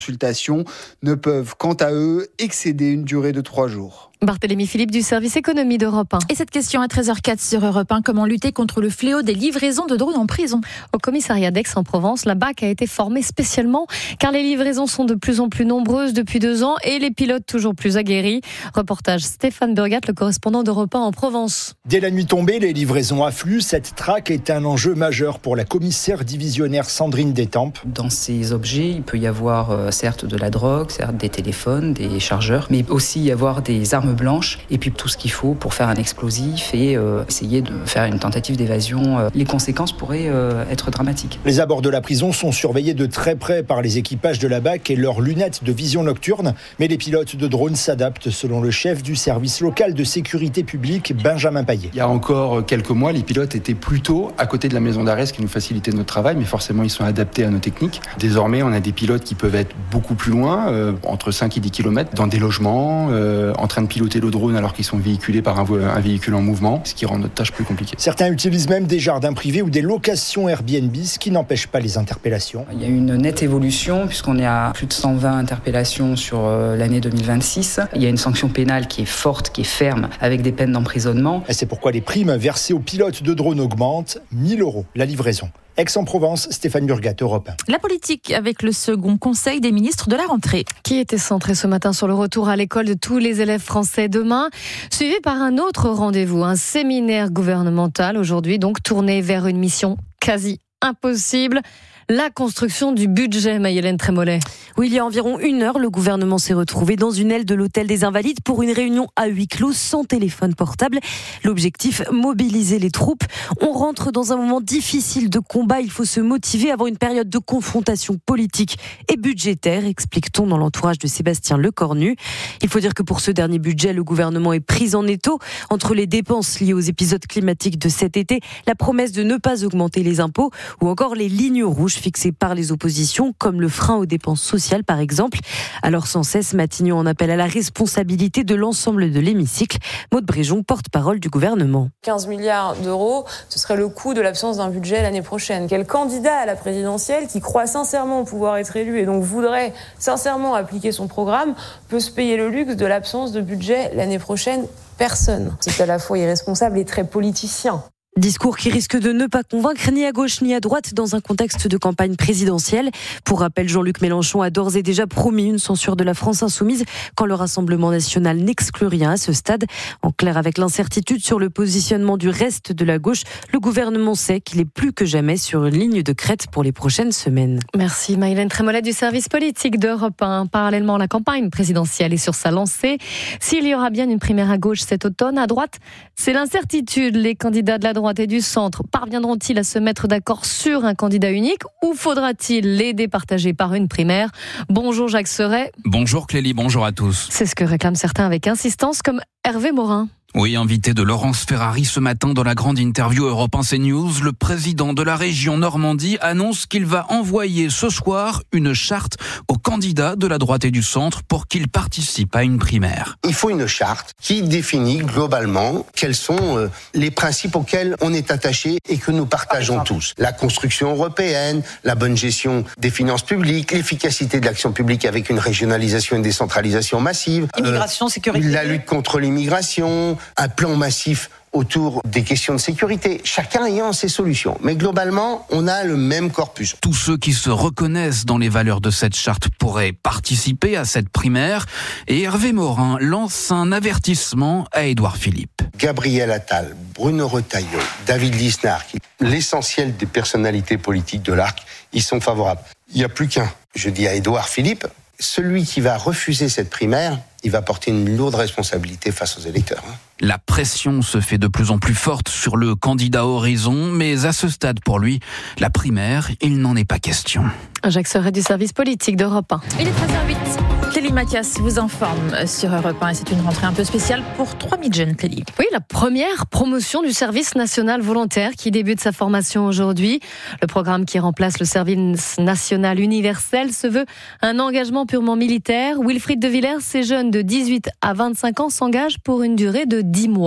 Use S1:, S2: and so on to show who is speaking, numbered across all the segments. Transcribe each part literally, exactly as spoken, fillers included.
S1: consultations ne peuvent, quant à eux, excéder une durée de trois jours.
S2: Barthélémy Philippe du service économie d'Europe un.
S3: Et cette question à treize heures quatre sur Europe un, comment lutter contre le fléau des livraisons de drones en prison ?
S2: Au commissariat d'Aix-en-Provence, la B A C a été formée spécialement car les livraisons sont de plus en plus nombreuses depuis deux ans et les pilotes toujours plus aguerris. Reportage Stéphane Burgat, le correspondant d'Europe un en Provence.
S4: Dès la nuit tombée, les livraisons affluent. Cette traque est un enjeu majeur pour la commissaire divisionnaire Sandrine Détampes.
S5: Dans ces objets, il peut y avoir euh, certes de la drogue, certes des téléphones, des chargeurs, mais aussi y avoir des armes blanches et puis tout ce qu'il faut pour faire un explosif et euh, essayer de faire une tentative d'évasion. Euh, les conséquences pourraient euh, être dramatiques.
S4: Les abords de la prison sont surveillés de très près par les équipages de la B A C et leurs lunettes de vision nocturne, mais les pilotes de drones s'adaptent selon le chef du service local de sécurité publique, Benjamin Payet.
S6: Il y a encore quelques mois, les pilotes étaient plutôt à côté de la maison d'arrêt, ce qui nous facilitait notre travail, mais forcément ils sont adaptés à nos techniques. Désormais, on a des pilotes qui peuvent être beaucoup plus loin, euh, entre cinq et dix kilomètres, dans des logements, euh, en train de piloter le drone alors qu'ils sont véhiculés par un, vo- un véhicule en mouvement, ce qui rend notre tâche plus compliquée.
S4: Certains utilisent même des jardins privés ou des locations Airbnb, ce qui n'empêche pas les interpellations.
S5: Il y a une nette évolution puisqu'on est à plus de cent vingt interpellations sur euh, l'année deux mille vingt-six. Il y a une sanction pénale qui est forte, qui est ferme, avec des peines d'emprisonnement.
S4: Et c'est pourquoi les primes versées aux pilotes de drones augmentent, mille euros la livraison. Aix-en-Provence, Stéphane Burgat, Europe un.
S3: La politique avec le second conseil des ministres de la rentrée.
S2: Qui était centré ce matin sur le retour à l'école de tous les élèves français demain, suivi par un autre rendez-vous, un séminaire gouvernemental aujourd'hui, donc tourné vers une mission quasi impossible. La construction du budget, Maïlène Trémollet.
S7: Oui, il y a environ une heure, le gouvernement s'est retrouvé dans une aile de l'hôtel des Invalides pour une réunion à huis clos sans téléphone portable. L'objectif, mobiliser les troupes. On rentre dans un moment difficile de combat. Il faut se motiver avant une période de confrontation politique et budgétaire, explique-t-on dans l'entourage de Sébastien Lecornu. Il faut dire que pour ce dernier budget, le gouvernement est pris en étau entre les dépenses liées aux épisodes climatiques de cet été, la promesse de ne pas augmenter les impôts ou encore les lignes rouges fixées par les oppositions, comme le frein aux dépenses sociales par exemple. Alors sans cesse, Matignon en appelle à la responsabilité de l'ensemble de l'hémicycle. Maude Bréjon, porte-parole du gouvernement.
S8: quinze milliards d'euros, ce serait le coût de l'absence d'un budget l'année prochaine. Quel candidat à la présidentielle qui croit sincèrement pouvoir être élu et donc voudrait sincèrement appliquer son programme peut se payer le luxe de l'absence de budget l'année prochaine ? Personne. C'est à la fois irresponsable et très politicien.
S7: Discours qui risque de ne pas convaincre ni à gauche ni à droite dans un contexte de campagne présidentielle. Pour rappel, Jean-Luc Mélenchon a d'ores et déjà promis une censure de la France insoumise quand le Rassemblement national n'exclut rien à ce stade. En clair, avec l'incertitude sur le positionnement du reste de la gauche, le gouvernement sait qu'il est plus que jamais sur une ligne de crête pour les prochaines semaines.
S2: Merci Maïlène Trémollet du service politique d'Europe un. Parallèlement, la campagne présidentielle est sur sa lancée. S'il y aura bien une primaire à gauche cet automne, à droite, c'est l'incertitude. Les candidats de la droite et du centre parviendront-ils à se mettre d'accord sur un candidat unique ou faudra-t-il les départager par une primaire ? Bonjour Jacques Serret.
S9: Bonjour Clélie, bonjour à tous.
S2: C'est ce que réclament certains avec insistance, comme Hervé Morin.
S9: Oui, invité de Laurence Ferrari ce matin dans la grande interview Europe un CNews, le président de la région Normandie annonce qu'il va envoyer ce soir une charte aux candidats de la droite et du centre pour qu'ils participent à une primaire.
S10: Il faut une charte qui définit globalement quels sont les principes auxquels on est attaché et que nous partageons tous. La construction européenne, la bonne gestion des finances publiques, l'efficacité de l'action publique avec une régionalisation et une décentralisation massive.
S3: Immigration, euh, sécurité.
S10: La lutte contre l'immigration, un plan massif autour des questions de sécurité, chacun ayant ses solutions. Mais globalement, on a le même corpus.
S9: Tous ceux qui se reconnaissent dans les valeurs de cette charte pourraient participer à cette primaire. Et Hervé Morin lance un avertissement à Édouard Philippe.
S10: Gabriel Attal, Bruno Retailleau, David Lisnard, l'essentiel des personnalités politiques de l'Arc, ils sont favorables. Il n'y a plus qu'un. Je dis à Édouard Philippe, celui qui va refuser cette primaire, il va porter une lourde responsabilité face aux électeurs.
S9: La pression se fait de plus en plus forte sur le candidat Horizon, mais à ce stade pour lui, la primaire, il n'en est pas question.
S2: Jacques Serret du service politique d'Europe un.
S3: Il est treize heures huit. Clélie Mathias vous informe sur Europe un et c'est une rentrée un peu spéciale pour trois mille jeunes, Clélie.
S2: Oui, la première promotion du service national volontaire qui débute sa formation aujourd'hui. Le programme qui remplace le service national universel se veut un engagement purement militaire. Wilfried de Villers, ces jeunes de dix-huit à vingt-cinq ans s'engagent pour une durée de dix mois.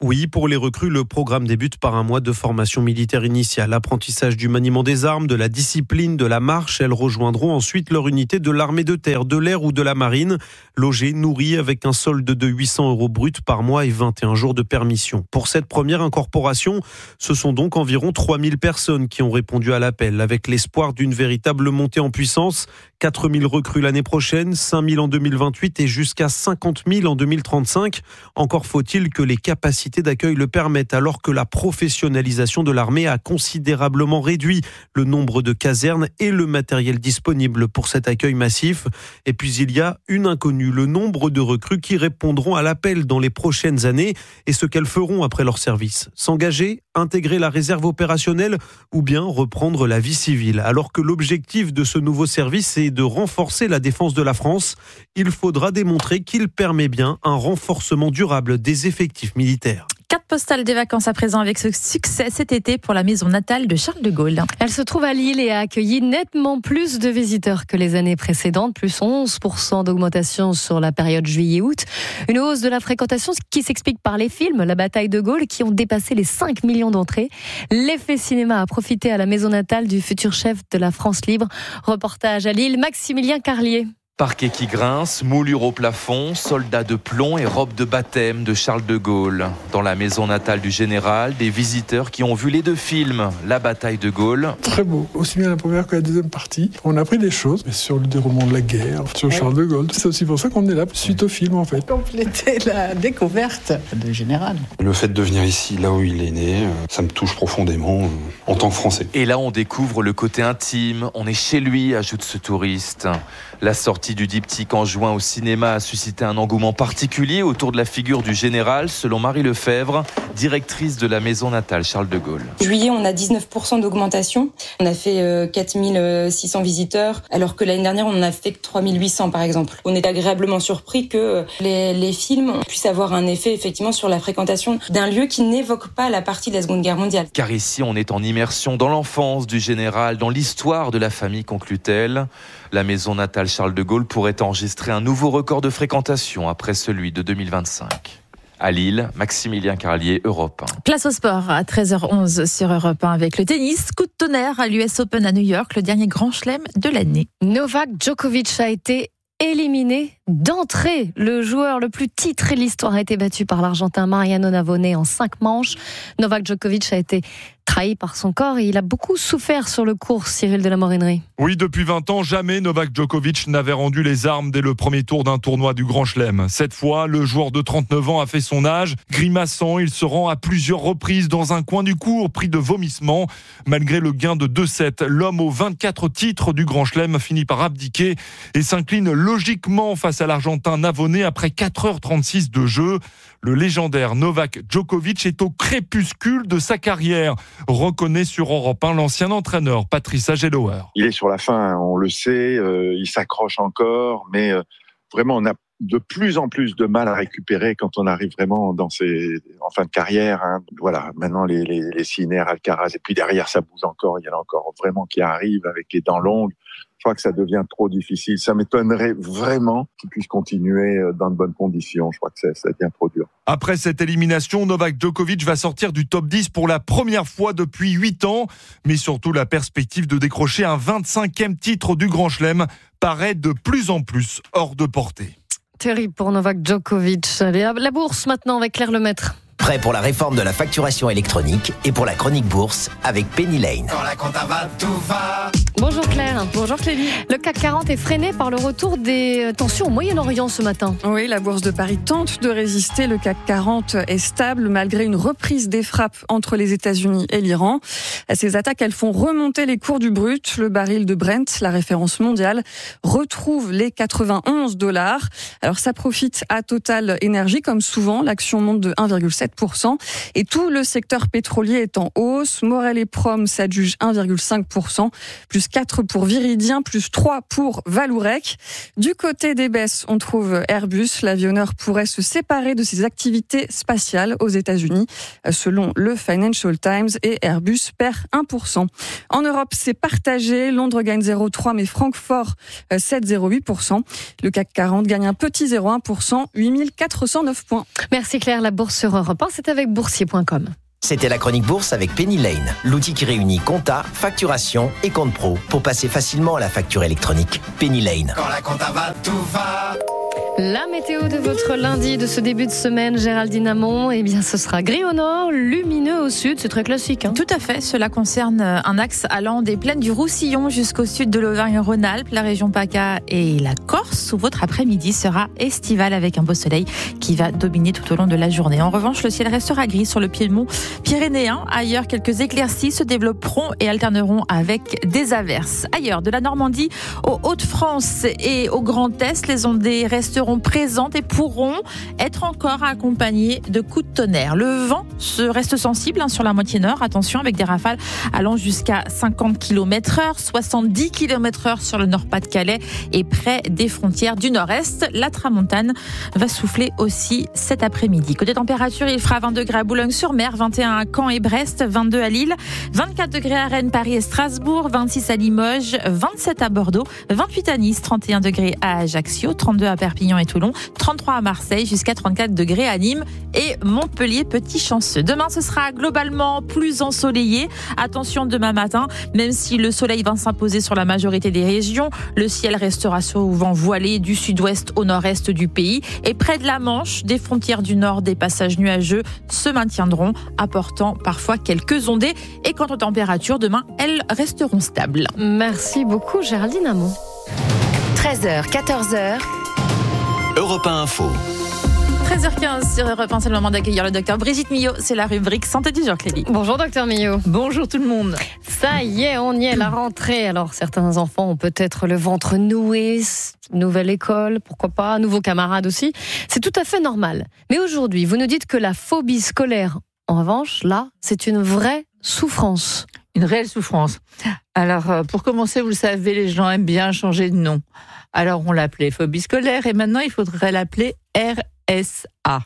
S11: Oui, pour les recrues, le programme débute par un mois de formation militaire initiale. Apprentissage du maniement des armes, de la discipline, de la marche. Elles rejoindront ensuite leur unité de l'armée de terre, de l'air ou de la marine. Logées, nourries, avec un solde de huit cents euros brut par mois et vingt et un jours de permission. Pour cette première incorporation, ce sont donc environ trois mille personnes qui ont répondu à l'appel, avec l'espoir d'une véritable montée en puissance. quatre mille recrues l'année prochaine, cinq mille en deux mille vingt-huit et jusqu'à cinquante mille en deux mille trente-cinq. Encore faut-il que les capacités d'accueil le permettent, alors que la professionnalisation de l'armée a considérablement réduit le nombre de casernes et le matériel disponible pour cet accueil massif. Et puis il y a une inconnue, le nombre de recrues qui répondront à l'appel dans les prochaines années et ce qu'elles feront après leur service. S'engager, intégrer la réserve opérationnelle ou bien reprendre la vie civile. Alors que l'objectif de ce nouveau service est de renforcer la défense de la France, il faudra démontrer qu'il permet bien un renforcement durable des effectifs militaires.
S3: Carte postale des vacances à présent avec ce succès cet été pour la maison natale de Charles de Gaulle.
S2: Elle se trouve à Lille et a accueilli nettement plus de visiteurs que les années précédentes, plus onze pour cent d'augmentation sur la période juillet-août. Une hausse de la fréquentation qui s'explique par les films La Bataille de Gaulle qui ont dépassé les cinq millions d'entrées. L'effet cinéma a profité à la maison natale du futur chef de la France libre. Reportage à Lille, Maximilien Carlier.
S12: Parquet qui grince, moulure au plafond, soldats de plomb et robe de baptême de Charles de Gaulle. Dans la maison natale du général, des visiteurs qui ont vu les deux films, La Bataille de Gaulle.
S13: Très beau, aussi bien la première que la deuxième partie. On a appris des choses sur le déroulement de la guerre, sur Charles de Gaulle. C'est aussi pour ça qu'on est là, suite au film en fait.
S14: Compléter la découverte du général.
S15: Le fait de venir ici, là où il est né, ça me touche profondément en tant que Français.
S12: Et là, on découvre le côté intime. On est chez lui, ajoute ce touriste. La sortie du diptyque en juin au cinéma a suscité un engouement particulier autour de la figure du général, selon Marie Lefebvre, directrice de la maison natale Charles de Gaulle.
S16: Juillet, on a dix-neuf pour cent d'augmentation. On a fait euh, quatre mille six cents visiteurs, alors que l'année dernière, on en a fait que trois mille huit cents par exemple. On est agréablement surpris que les, les films puissent avoir un effet effectivement sur la fréquentation d'un lieu qui n'évoque pas la partie de la Seconde Guerre mondiale.
S12: Car ici, on est en immersion dans l'enfance du général, dans l'histoire de la famille, conclut-elle. La maison natale Charles de Gaulle pourrait enregistrer un nouveau record de fréquentation après celui de deux mille vingt-cinq. À Lille, Maximilien Carlier, Europe un.
S3: Place au sport à treize heures onze sur Europe un avec le tennis. Coup de tonnerre à l'U S Open à New York, le dernier grand chelem de l'année.
S2: Novak Djokovic a été éliminé d'entrée. Le joueur le plus titré de l'histoire a été battu par l'Argentin Mariano Navone en cinq manches. Novak Djokovic a été trahi par son corps et il a beaucoup souffert sur le court, Cyril de la Morinerie.
S17: Oui, depuis vingt ans, jamais Novak Djokovic n'avait rendu les armes dès le premier tour d'un tournoi du Grand Chelem. Cette fois, le joueur de trente-neuf ans a fait son âge. Grimaçant, il se rend à plusieurs reprises dans un coin du court, pris de vomissements. Malgré le gain de deux sept, l'homme aux vingt-quatre titres du Grand Chelem finit par abdiquer et s'incline logiquement face à l'Argentin Navone après quatre heures trente-six de jeu. Le légendaire Novak Djokovic est au crépuscule de sa carrière, reconnaît sur Europe un l'ancien entraîneur Patrice Agelower.
S18: Il est sur la fin, on le sait, euh, il s'accroche encore, mais euh, vraiment on a de plus en plus de mal à récupérer quand on arrive vraiment dans ses, en fin de carrière. Hein. Voilà, maintenant les, les, les Sinner, Alcaraz, et puis derrière ça bouge encore, il y en a encore vraiment qui arrivent avec les dents longues. Je crois que ça devient trop difficile. Ça m'étonnerait vraiment qu'il puisse continuer dans de bonnes conditions. Je crois que ça, ça devient trop dur.
S17: Après cette élimination, Novak Djokovic va sortir du top dix pour la première fois depuis huit ans. Mais surtout, la perspective de décrocher un vingt-cinquième titre du Grand Chelem paraît de plus en plus hors de portée.
S2: Terrible pour Novak Djokovic. Allez, la bourse maintenant avec Claire Lemaître.
S19: Prêt pour la réforme de la facturation électronique et pour la chronique bourse avec Penny Lane.
S20: Quand la compta va, tout va.
S2: Bonjour Claire. Bonjour Clélie. Le C A C quarante est freiné par le retour des tensions au Moyen-Orient ce matin.
S21: Oui, la bourse de Paris tente de résister. Le C A C quarante est stable malgré une reprise des frappes entre les États-Unis et l'Iran. Ces attaques, elles font remonter les cours du brut. Le baril de Brent, la référence mondiale, retrouve les quatre-vingt-onze dollars. Alors ça profite à Total Énergie, comme souvent. L'action monte de un virgule sept pour cent. Et tout le secteur pétrolier est en hausse. Morel et Prom s'adjugent un virgule cinq pour cent, plus plus quatre pour Viridien, plus trois pour Vallourec. Du côté des baisses, on trouve Airbus. L'avionneur pourrait se séparer de ses activités spatiales aux États-Unis, selon le Financial Times, et Airbus perd un pour cent. En Europe, c'est partagé. Londres gagne zéro virgule trois, mais Francfort sept virgule zéro huit pour cent. Le C A C quarante gagne un petit zéro virgule un pour cent, huit mille quatre cent neuf points.
S2: Merci Claire, la bourse sur Europe un, c'est avec boursier point com.
S19: C'était la chronique bourse avec Penny Lane, l'outil qui réunit compta, facturation et compte pro pour passer facilement à la facture électronique. Penny Lane.
S20: Quand la compta va, tout va.
S2: La météo de votre lundi, de ce début de semaine, Géraldine Amont, eh bien ce sera gris au nord, lumineux au sud, c'est très classique. Hein.
S3: Tout à fait, cela concerne un axe allant des plaines du Roussillon jusqu'au sud de l'Auvergne-Rhône-Alpes, la région PACA et la Corse, où votre après-midi sera estival avec un beau soleil qui va dominer tout au long de la journée. En revanche, le ciel restera gris sur le piémont pyrénéen. Ailleurs, quelques éclaircies se développeront et alterneront avec des averses. Ailleurs, de la Normandie aux Hauts-de-France et au Grand Est, les ondées resteront présentes et pourront être encore accompagnées de coups de tonnerre. Le vent se reste sensible hein, sur la moitié nord. Attention, avec des rafales allant jusqu'à cinquante kilomètres heure, soixante-dix kilomètres heure sur le Nord-Pas-de-Calais et près des frontières du Nord-Est. La tramontane va souffler aussi cet après-midi. Côté température, il fera vingt degrés à Boulogne-sur-Mer, vingt et un à Caen et Brest, vingt-deux à Lille, vingt-quatre degrés à Rennes, Paris et Strasbourg, vingt-six à Limoges, vingt-sept à Bordeaux, vingt-huit à Nice, trente et un degrés à Ajaccio, trente-deux à Perpignan et Toulon, trente-trois à Marseille, jusqu'à trente-quatre degrés à Nîmes et Montpellier, petit chanceux. Demain, ce sera globalement plus ensoleillé. Attention demain matin, même si le soleil va s'imposer sur la majorité des régions, le ciel restera souvent voilé du sud-ouest au nord-est du pays. Et près de la Manche, des frontières du nord, des passages nuageux se maintiendront, apportant parfois quelques ondées. Et quant aux températures, demain, elles resteront stables.
S2: Merci beaucoup, Géraldine Amont.
S1: treize heures, quatorze heures.
S19: Europe un Info.
S3: treize heures quinze sur Europe un, c'est le moment d'accueillir le docteur Brigitte Millot. C'est la rubrique Santé du jour, Clélie.
S2: Bonjour docteur Millot.
S3: Bonjour tout le monde.
S2: Ça y est, on y est, la rentrée. Alors certains enfants ont peut-être le ventre noué, nouvelle école, pourquoi pas, nouveaux camarades aussi. C'est tout à fait normal. Mais aujourd'hui, vous nous dites que la phobie scolaire, en revanche, là, c'est une vraie souffrance.
S22: Une réelle souffrance. Alors, pour commencer, vous le savez, les gens aiment bien changer de nom. Alors, on l'appelait phobie scolaire et maintenant, il faudrait l'appeler R S A.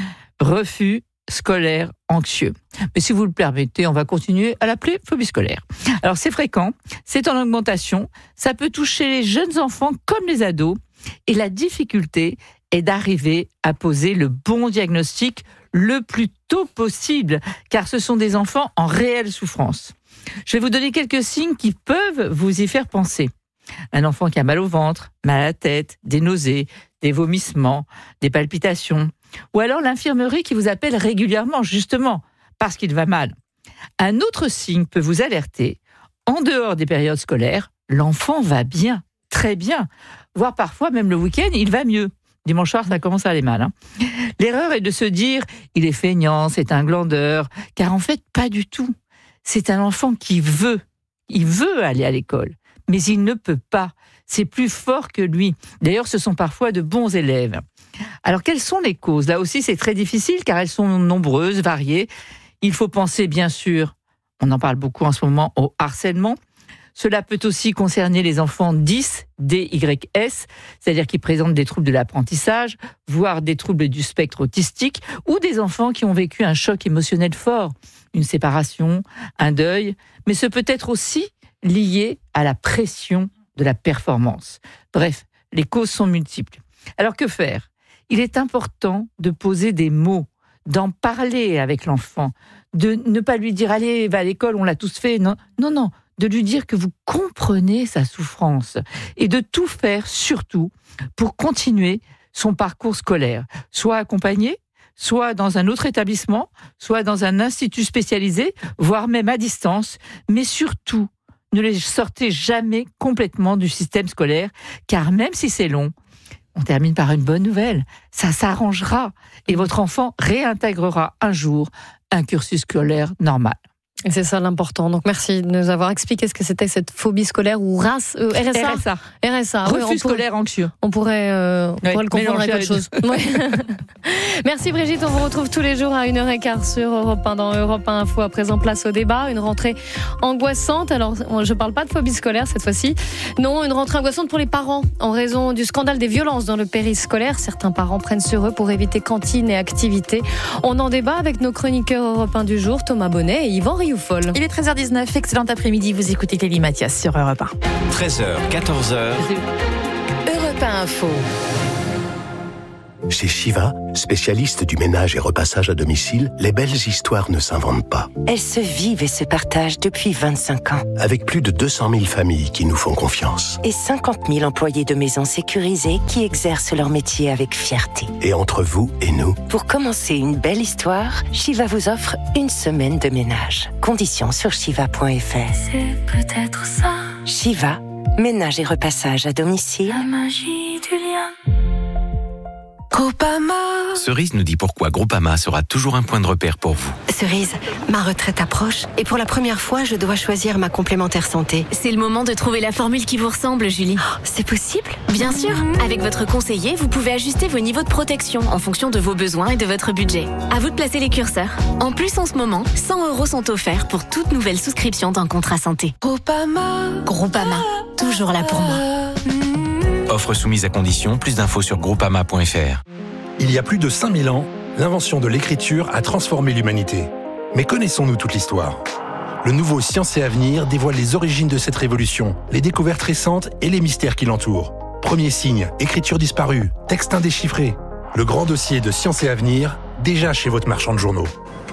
S22: Refus scolaire anxieux. Mais si vous le permettez, on va continuer à l'appeler phobie scolaire. Alors, c'est fréquent, c'est en augmentation, ça peut toucher les jeunes enfants comme les ados et la difficulté est d'arriver à poser le bon diagnostic le plus tôt possible, car ce sont des enfants en réelle souffrance. Je vais vous donner quelques signes qui peuvent vous y faire penser. Un enfant qui a mal au ventre, mal à la tête, des nausées, des vomissements, des palpitations. Ou alors l'infirmerie qui vous appelle régulièrement, justement, parce qu'il va mal. Un autre signe peut vous alerter. En dehors des périodes scolaires, l'enfant va bien, très bien. Voire parfois, même le week-end, il va mieux. Dimanche soir, ça commence à aller mal. Hein. L'erreur est de se dire, il est feignant, c'est un glandeur. Car en fait, pas du tout. C'est un enfant qui veut. Il veut aller à l'école. Mais il ne peut pas. C'est plus fort que lui. D'ailleurs, ce sont parfois de bons élèves. Alors, quelles sont les causes ? Là aussi, c'est très difficile car elles sont nombreuses, variées. Il faut penser, bien sûr, on en parle beaucoup en ce moment, au harcèlement. Cela peut aussi concerner les enfants dys, D Y S, c'est-à-dire qui présentent des troubles de l'apprentissage, voire des troubles du spectre autistique, ou des enfants qui ont vécu un choc émotionnel fort, une séparation, un deuil, mais ce peut être aussi lié à la pression de la performance. Bref, les causes sont multiples. Alors que faire ? Il est important de poser des mots, d'en parler avec l'enfant, de ne pas lui dire « allez, va à l'école, on l'a tous fait ». Non, non, non, de lui dire que vous comprenez sa souffrance et de tout faire, surtout, pour continuer son parcours scolaire, soit accompagné, soit dans un autre établissement, soit dans un institut spécialisé, voire même à distance, mais surtout, ne les sortez jamais complètement du système scolaire, car même si c'est long, on termine par une bonne nouvelle. Ça s'arrangera et votre enfant réintégrera un jour un cursus scolaire normal.
S2: Et c'est ça l'important. Donc merci de nous avoir expliqué ce que c'était cette phobie scolaire ou race, euh, R S A.
S22: R S A.
S2: R S A.
S22: Refus
S2: oui, on
S22: scolaire
S2: pourrait,
S22: anxieux.
S2: On pourrait, euh, on
S22: ouais,
S2: pourrait le confondre avec autre chose. Ouais. Merci Brigitte, on vous retrouve tous les jours à une heure quinze sur Europe un dans Europe un Info. À présent, place au débat. Une rentrée angoissante. Alors, je ne parle pas de phobie scolaire cette fois-ci. Non, une rentrée angoissante pour les parents. En raison du scandale des violences dans le périscolaire, certains parents prennent sur eux pour éviter cantine et activités. On en débat avec nos chroniqueurs européens du jour, Thomas Bonnet et Yvan Rioufol.
S3: Il est treize heures dix-neuf, excellent après-midi. Vous écoutez Clélie Mathias sur Europe un.
S5: treize heures, quatorze heures.
S1: Europe un Info.
S6: Chez Shiva, spécialiste du ménage et repassage à domicile, les belles histoires ne s'inventent pas.
S23: Elles se vivent et se partagent depuis vingt-cinq ans.
S6: Avec plus de deux cent mille familles qui nous font confiance.
S23: Et cinquante mille employés de maisons sécurisées qui exercent leur métier avec fierté.
S6: Et entre vous et nous,
S23: pour commencer une belle histoire, Shiva vous offre une semaine de ménage. Conditions sur shiva point f r.
S24: C'est peut-être ça.
S23: Shiva, ménage et repassage à domicile.
S24: La magie du lien.
S23: Groupama.
S5: Cerise nous dit pourquoi Groupama sera toujours un point de repère pour vous.
S25: Cerise, ma retraite approche et pour la première fois, je dois choisir ma complémentaire santé.
S26: C'est le moment de trouver la formule qui vous ressemble, Julie.
S25: Oh, c'est possible ?
S26: Bien sûr. Avec votre conseiller, vous pouvez ajuster vos niveaux de protection en fonction de vos besoins et de votre budget. À vous de placer les curseurs. En plus, en ce moment, cent euros sont offerts pour toute nouvelle souscription d'un contrat santé.
S25: Groupama.
S26: Groupama, toujours là pour moi.
S5: Offre soumise à condition, plus d'infos sur groupama point f r.
S27: Il y a plus de cinq mille ans, l'invention de l'écriture a transformé l'humanité. Mais connaissons-nous toute l'histoire ? Le nouveau Science et Avenir dévoile les origines de cette révolution, les découvertes récentes et les mystères qui l'entourent. Premier signe, écriture disparue, texte indéchiffré. Le grand dossier de Science et Avenir, déjà chez votre marchand de journaux.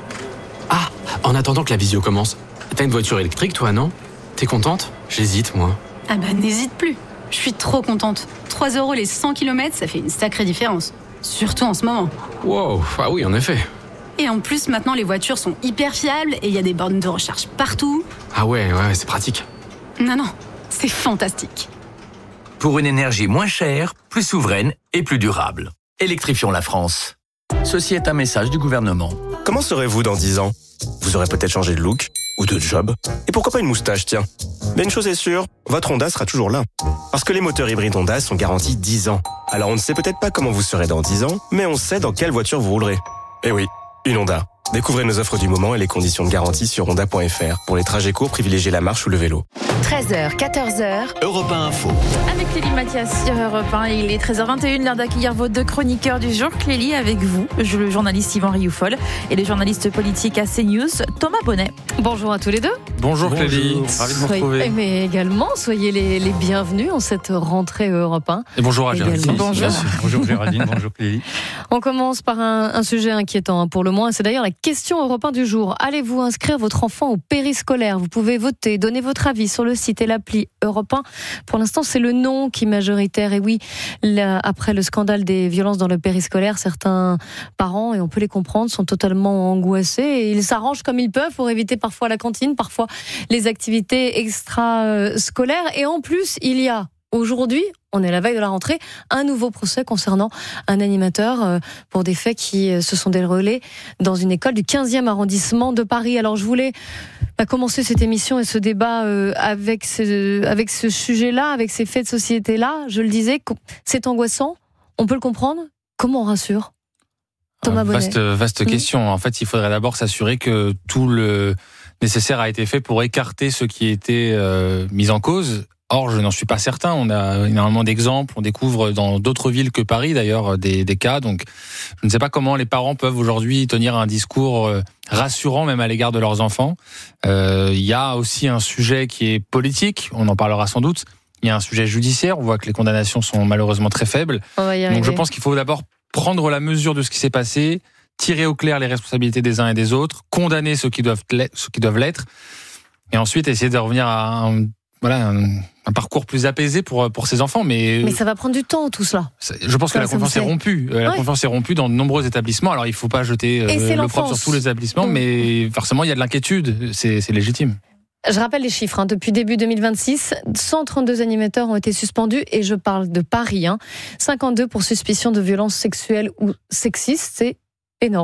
S28: Ah, en attendant que la visio commence, t'as une voiture électrique toi, non ? T'es contente ? J'hésite, moi.
S29: Ah bah n'hésite plus. Je suis trop contente. trois euros les cent kilomètres, ça fait une sacrée différence. Surtout en ce moment.
S28: Wow, ah oui, en effet.
S29: Et en plus, maintenant, les voitures sont hyper fiables et il y a des bornes de recharge partout.
S28: Ah ouais, ouais, c'est pratique.
S29: Non, non, c'est fantastique.
S5: Pour une énergie moins chère, plus souveraine et plus durable. Électrifions la France. Ceci est un message du gouvernement.
S30: Comment serez-vous dans dix ans ? Vous aurez peut-être changé de look ou de job. Et pourquoi pas une moustache, tiens ? Mais une chose est sûre, votre Honda sera toujours là. Parce que les moteurs hybrides Honda sont garantis dix ans. Alors on ne sait peut-être pas comment vous serez dans dix ans, mais on sait dans quelle voiture vous roulerez. Eh oui, une Honda. Découvrez nos offres du moment et les conditions de garantie sur honda point f r. Pour les trajets courts, privilégiez la marche ou le vélo.
S1: treize heures, quatorze heures.
S5: Europe un Info.
S3: Avec Clélie Mathias sur Europe un, il est treize heures vingt et une, l'heure d'accueillir vos deux chroniqueurs du jour. Clélie, avec vous, le journaliste Yvan Rioufol et le journaliste politique à CNews, Thomas Bonnet.
S2: Bonjour à tous les deux.
S28: Bonjour Clélie, ravi de vous retrouver.
S2: Mais également, soyez les, les bienvenus en cette rentrée Europe un.
S28: Et bonjour à Géraldine.
S2: Bonjour.
S28: Bonjour Géraldine, bonjour Clélie.
S2: On commence par un, un sujet inquiétant pour le moins, c'est d'ailleurs la question Europe un du jour. Allez-vous inscrire votre enfant au périscolaire ? Vous pouvez voter, donner votre avis sur le site et l'appli Europe un. Pour l'instant, c'est le non qui est majoritaire. Et oui, là, après le scandale des violences dans le périscolaire, certains parents, et on peut les comprendre, sont totalement angoissés et ils s'arrangent comme ils peuvent pour éviter parfois la cantine, parfois les activités extra-scolaires. Et en plus, il y a aujourd'hui, on est la veille de la rentrée, un nouveau procès concernant un animateur pour des faits qui se sont déroulés dans une école du quinzième arrondissement de Paris. Alors je voulais commencer cette émission et ce débat avec ce, avec ce sujet-là, avec ces faits de société-là. Je le disais, c'est angoissant, on peut le comprendre. Comment on rassure ? Thomas Bonnet.
S28: Vaste, vaste
S2: mmh.
S28: question. En fait, il faudrait d'abord s'assurer que tout le nécessaire a été fait pour écarter ceux qui étaient euh, mis en cause. Or, je n'en suis pas certain. On a énormément d'exemples. On découvre dans d'autres villes que Paris, d'ailleurs, des, des cas. Donc, je ne sais pas comment les parents peuvent aujourd'hui tenir un discours rassurant, même à l'égard de leurs enfants. Euh, il y a aussi un sujet qui est politique. On en parlera sans doute. Il y a un sujet judiciaire. On voit que les condamnations sont malheureusement très faibles. Donc, je pense qu'il faut d'abord prendre la mesure de ce qui s'est passé, tirer au clair les responsabilités des uns et des autres, condamner ceux qui doivent l'être, ceux qui doivent l'être, et ensuite essayer de revenir à un Voilà, un, un parcours plus apaisé pour, pour ces enfants. Mais,
S2: mais ça va prendre du temps, tout cela.
S28: Je pense
S2: ça,
S28: que la confiance est rompue. La ouais. confiance est rompue dans de nombreux établissements. Alors, il ne faut pas jeter euh, le propre sur tous les établissements, mmh. mais forcément, il y a de l'inquiétude. C'est, c'est légitime.
S2: Je rappelle les chiffres. Hein. Depuis début deux mille vingt-six, cent trente-deux animateurs ont été suspendus, et je parle de Paris. Hein. cinquante-deux pour suspicion de violences sexuelles ou sexistes. C'est énorme.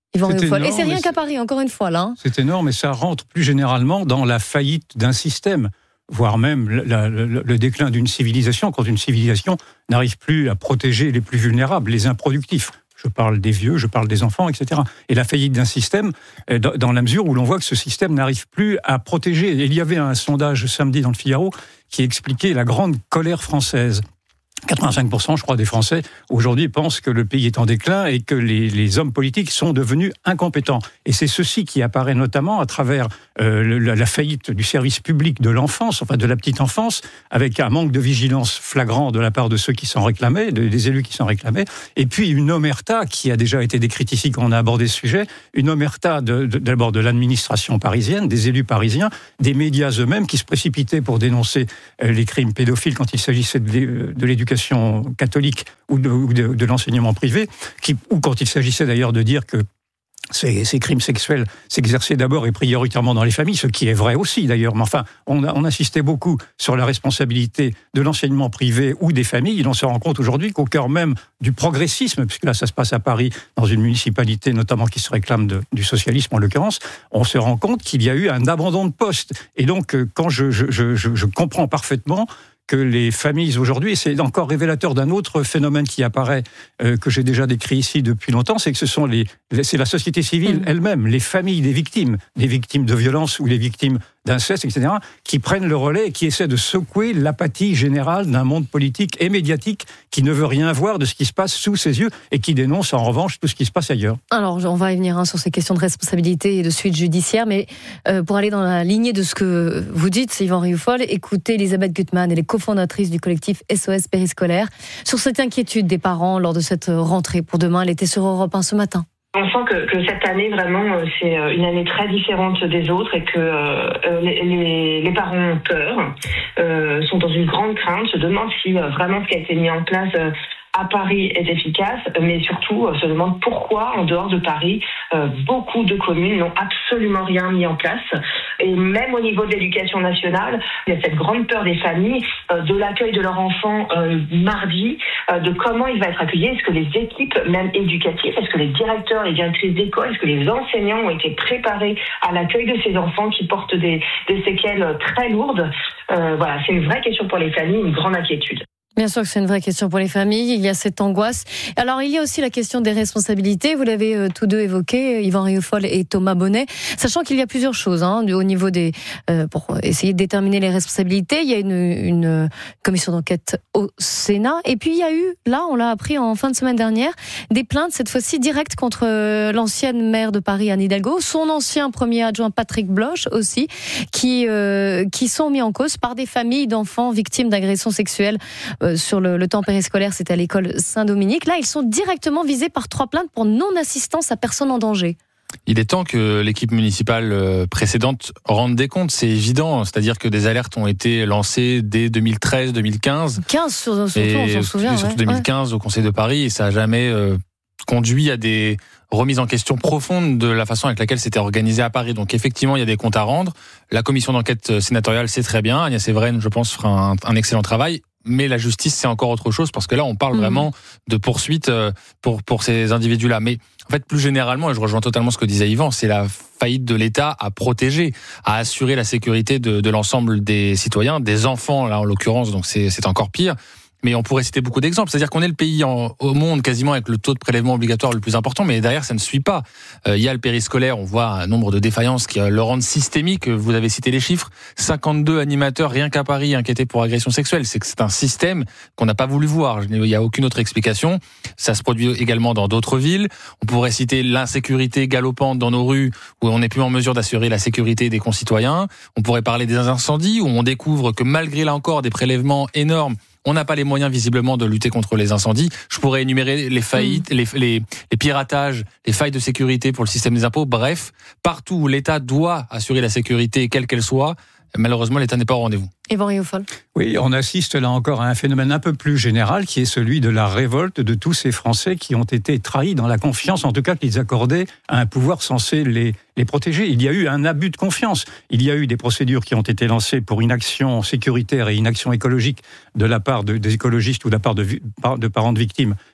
S2: Yvan Rioufol. Et c'est rien qu'à Paris, encore une fois, là. Hein.
S4: C'est énorme, et ça rentre plus généralement dans la faillite d'un système, voire même la, la, le déclin d'une civilisation, quand une civilisation n'arrive plus à protéger les plus vulnérables, les improductifs. Je parle des vieux, je parle des enfants, et cetera. Et la faillite d'un système, dans la mesure où l'on voit que ce système n'arrive plus à protéger. Et il y avait un sondage samedi dans le Figaro qui expliquait la grande colère française. quatre-vingt-cinq pour cent, je crois, des Français, aujourd'hui, pensent que le pays est en déclin et que les, les hommes politiques sont devenus incompétents. Et c'est ceci qui apparaît notamment à travers euh, le, la, la faillite du service public de l'enfance, enfin de la petite enfance, avec un manque de vigilance flagrant de la part de ceux qui s'en réclamaient, de, des élus qui s'en réclamaient, et puis une omerta qui a déjà été décrite ici quand on a abordé ce sujet, une omerta de, de, d'abord de l'administration parisienne, des élus parisiens, des médias eux-mêmes qui se précipitaient pour dénoncer euh, les crimes pédophiles quand il s'agissait de, de l'éducation catholique ou de, ou de, de l'enseignement privé, qui, ou quand il s'agissait d'ailleurs de dire que ces, ces crimes sexuels s'exerçaient d'abord et prioritairement dans les familles, ce qui est vrai aussi d'ailleurs. Mais enfin, on, a, on insistait beaucoup sur la responsabilité de l'enseignement privé ou des familles. On se rend compte aujourd'hui qu'au cœur même du progressisme, puisque là ça se passe à Paris, dans une municipalité notamment qui se réclame de, du socialisme en l'occurrence, on se rend compte qu'il y a eu un abandon de poste. Et donc, quand je, je, je, je comprends parfaitement que les familles aujourd'hui, et c'est encore révélateur d'un autre phénomène qui apparaît, euh, que j'ai déjà décrit ici depuis longtemps, c'est que ce sont les, c'est la société civile mmh. elle-même, les familles des victimes, des victimes de violences ou les victimes d'inceste, et cetera, qui prennent le relais et qui essaient de secouer l'apathie générale d'un monde politique et médiatique qui ne veut rien voir de ce qui se passe sous ses yeux et qui dénonce en revanche tout ce qui se passe ailleurs.
S2: Alors, on va y venir hein, sur ces questions de responsabilité et de suite judiciaire, mais euh, pour aller dans la lignée de ce que vous dites, Yvan Rioufol, écoutez Elisabeth Gutmann, elle est cofondatrice du collectif S O S Périscolaire, sur cette inquiétude des parents lors de cette rentrée pour demain. Elle était sur Europe un ce matin.
S7: On sent que, que cette année, vraiment, c'est une année très différente des autres et que euh, les, les, les parents ont peur, euh, sont dans une grande crainte, se demandent si euh, vraiment ce qui a été mis en place euh, à Paris est efficace, mais surtout euh, se demandent pourquoi, en dehors de Paris, euh, beaucoup de communes n'ont absolument rien mis en place. Et même au niveau de l'éducation nationale, il y a cette grande peur des familles euh, de l'accueil de leur enfant euh, mardi, euh, de comment il va être accueilli. Est-ce que les équipes, même éducatives, est-ce que les directeurs, les directrices d'école, est-ce que les enseignants ont été préparés à l'accueil de ces enfants qui portent des, des séquelles très lourdes. Euh, voilà, c'est une vraie question pour les familles, une grande inquiétude.
S2: Bien sûr que c'est une vraie question pour les familles, il y a cette angoisse. Alors il y a aussi la question des responsabilités, vous l'avez euh, tous deux évoqué, Yvan Rioufol et Thomas Bonnet, sachant qu'il y a plusieurs choses hein, au niveau des... Euh, pour essayer de déterminer les responsabilités, il y a une, une commission d'enquête au Sénat, et puis il y a eu, là on l'a appris en fin de semaine dernière, des plaintes cette fois-ci directes contre l'ancienne maire de Paris, Anne Hidalgo, son ancien premier adjoint Patrick Bloch aussi, qui, euh, qui sont mis en cause par des familles d'enfants victimes d'agressions sexuelles. Euh, sur le, le temps périscolaire, c'était à l'école Saint-Dominique. Là, ils sont directement visés par trois plaintes pour non-assistance à personne en danger.
S28: Il est temps que l'équipe municipale précédente rende des comptes, c'est évident. C'est-à-dire que des alertes ont été lancées dès deux mille treize deux mille quinze.
S2: quinze surtout,
S28: et
S2: on s'en souvient.
S28: Et surtout
S2: ouais.
S28: deux mille quinze ouais. au Conseil de Paris, et ça n'a jamais euh, conduit à des remises en question profondes de la façon avec laquelle c'était organisé à Paris. Donc effectivement, il y a des comptes à rendre. La commission d'enquête sénatoriale, c'est très bien. Agnès Evren, je pense, fera un, un excellent travail. Mais la justice, c'est encore autre chose, parce que là, on parle mmh. vraiment de poursuite pour, pour ces individus-là. Mais en fait, plus généralement, et je rejoins totalement ce que disait Yvan, c'est la faillite de l'État à protéger, à assurer la sécurité de, de l'ensemble des citoyens, des enfants, là, en l'occurrence, donc c'est, c'est encore pire. Mais on pourrait citer beaucoup d'exemples. C'est-à-dire qu'on est le pays en, au monde quasiment avec le taux de prélèvement obligatoire le plus important, mais derrière, ça ne suit pas. Euh, il y a le périscolaire, on voit un nombre de défaillances qui le rendent systémique. Vous avez cité les chiffres. cinquante-deux animateurs, rien qu'à Paris, inquiétés pour agression sexuelle. C'est que c'est un système qu'on n'a pas voulu voir. Il n'y a aucune autre explication. Ça se produit également dans d'autres villes. On pourrait citer l'insécurité galopante dans nos rues, où on n'est plus en mesure d'assurer la sécurité des concitoyens. On pourrait parler des incendies, où on découvre que malgré là encore des prélèvements énormes, on n'a pas les moyens visiblement de lutter contre les incendies. Je pourrais énumérer les faillites, mmh. les, les, les piratages, les failles de sécurité pour le système des impôts. Bref, partout où l'État doit assurer la sécurité, quelle qu'elle soit, malheureusement, l'État n'est pas au rendez-vous.
S2: Yvan Rioufol.
S4: Oui, on assiste là encore à un phénomène un peu plus général qui est celui de la révolte de tous ces Français qui ont été trahis dans la confiance, en tout cas qu'ils accordaient à un pouvoir censé les, les protéger. Il y a eu un abus de confiance. Il y a eu des procédures qui ont été lancées pour inaction sécuritaire et inaction écologique de la part de, des écologistes ou de la part de, de parents de victimes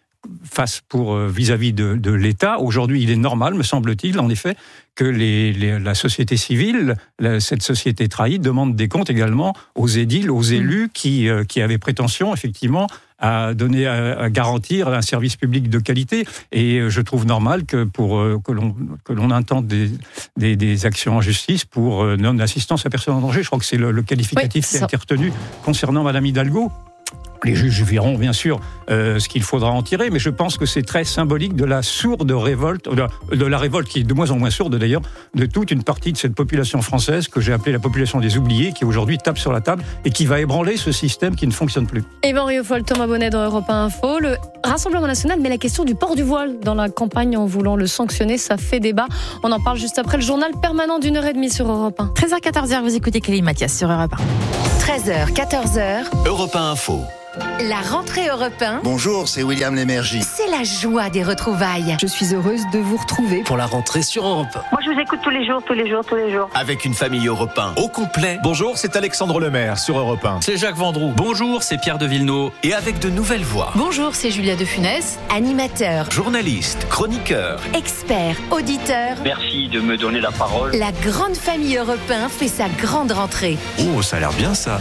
S4: face pour vis-à-vis de, de l'État. Aujourd'hui, il est normal, me semble-t-il, en effet, que les, les, la société civile, la, cette société trahie, demande des comptes également aux édiles, aux élus qui, euh, qui avaient prétention, effectivement, à donner, à, à garantir un service public de qualité. Et je trouve normal que pour euh, que l'on que l'on intente des, des, des actions en justice pour euh, non-assistance à personne en danger. Je crois que c'est le, le qualificatif oui, qui a été retenu concernant Madame Hidalgo. Les juges verront bien sûr euh, ce qu'il faudra en tirer, mais je pense que c'est très symbolique de la sourde révolte, de la, de la révolte qui est de moins en moins sourde d'ailleurs, de toute une partie de cette population française que j'ai appelée la population des oubliés, qui aujourd'hui tape sur la table et qui va ébranler ce système qui ne fonctionne plus.
S2: Yvan Rioufol, Thomas Bonnet dans Europe un Info. Le Rassemblement national met la question du port du voile dans la campagne en voulant le sanctionner. Ça fait débat. On en parle juste après le journal permanent d'une heure et demie sur Europe un.
S3: treize heures quatorze heures, vous écoutez Kelly Mathias sur Europe un.
S1: treize heures quatorze heures.
S5: Europe un Info.
S1: La rentrée Europe un.
S8: Bonjour, c'est William Lémergie.
S1: C'est la joie des retrouvailles.
S9: Je suis heureuse de vous retrouver
S5: pour la rentrée sur Europe un.
S7: Moi, je vous écoute tous les jours, tous les jours, tous les jours.
S5: Avec une famille Europe un au complet.
S10: Bonjour, c'est Alexandre Lemaire sur Europe un.
S5: C'est Jacques Vendroux. Bonjour, c'est Pierre de Villeneuve. Et avec de nouvelles voix.
S9: Bonjour, c'est Julia de Funès.
S1: Animateur,
S5: journaliste, chroniqueur,
S1: expert, auditeur.
S11: Merci de me donner la parole.
S1: La grande famille Europe un fait sa grande rentrée.
S10: Oh, ça a l'air bien ça.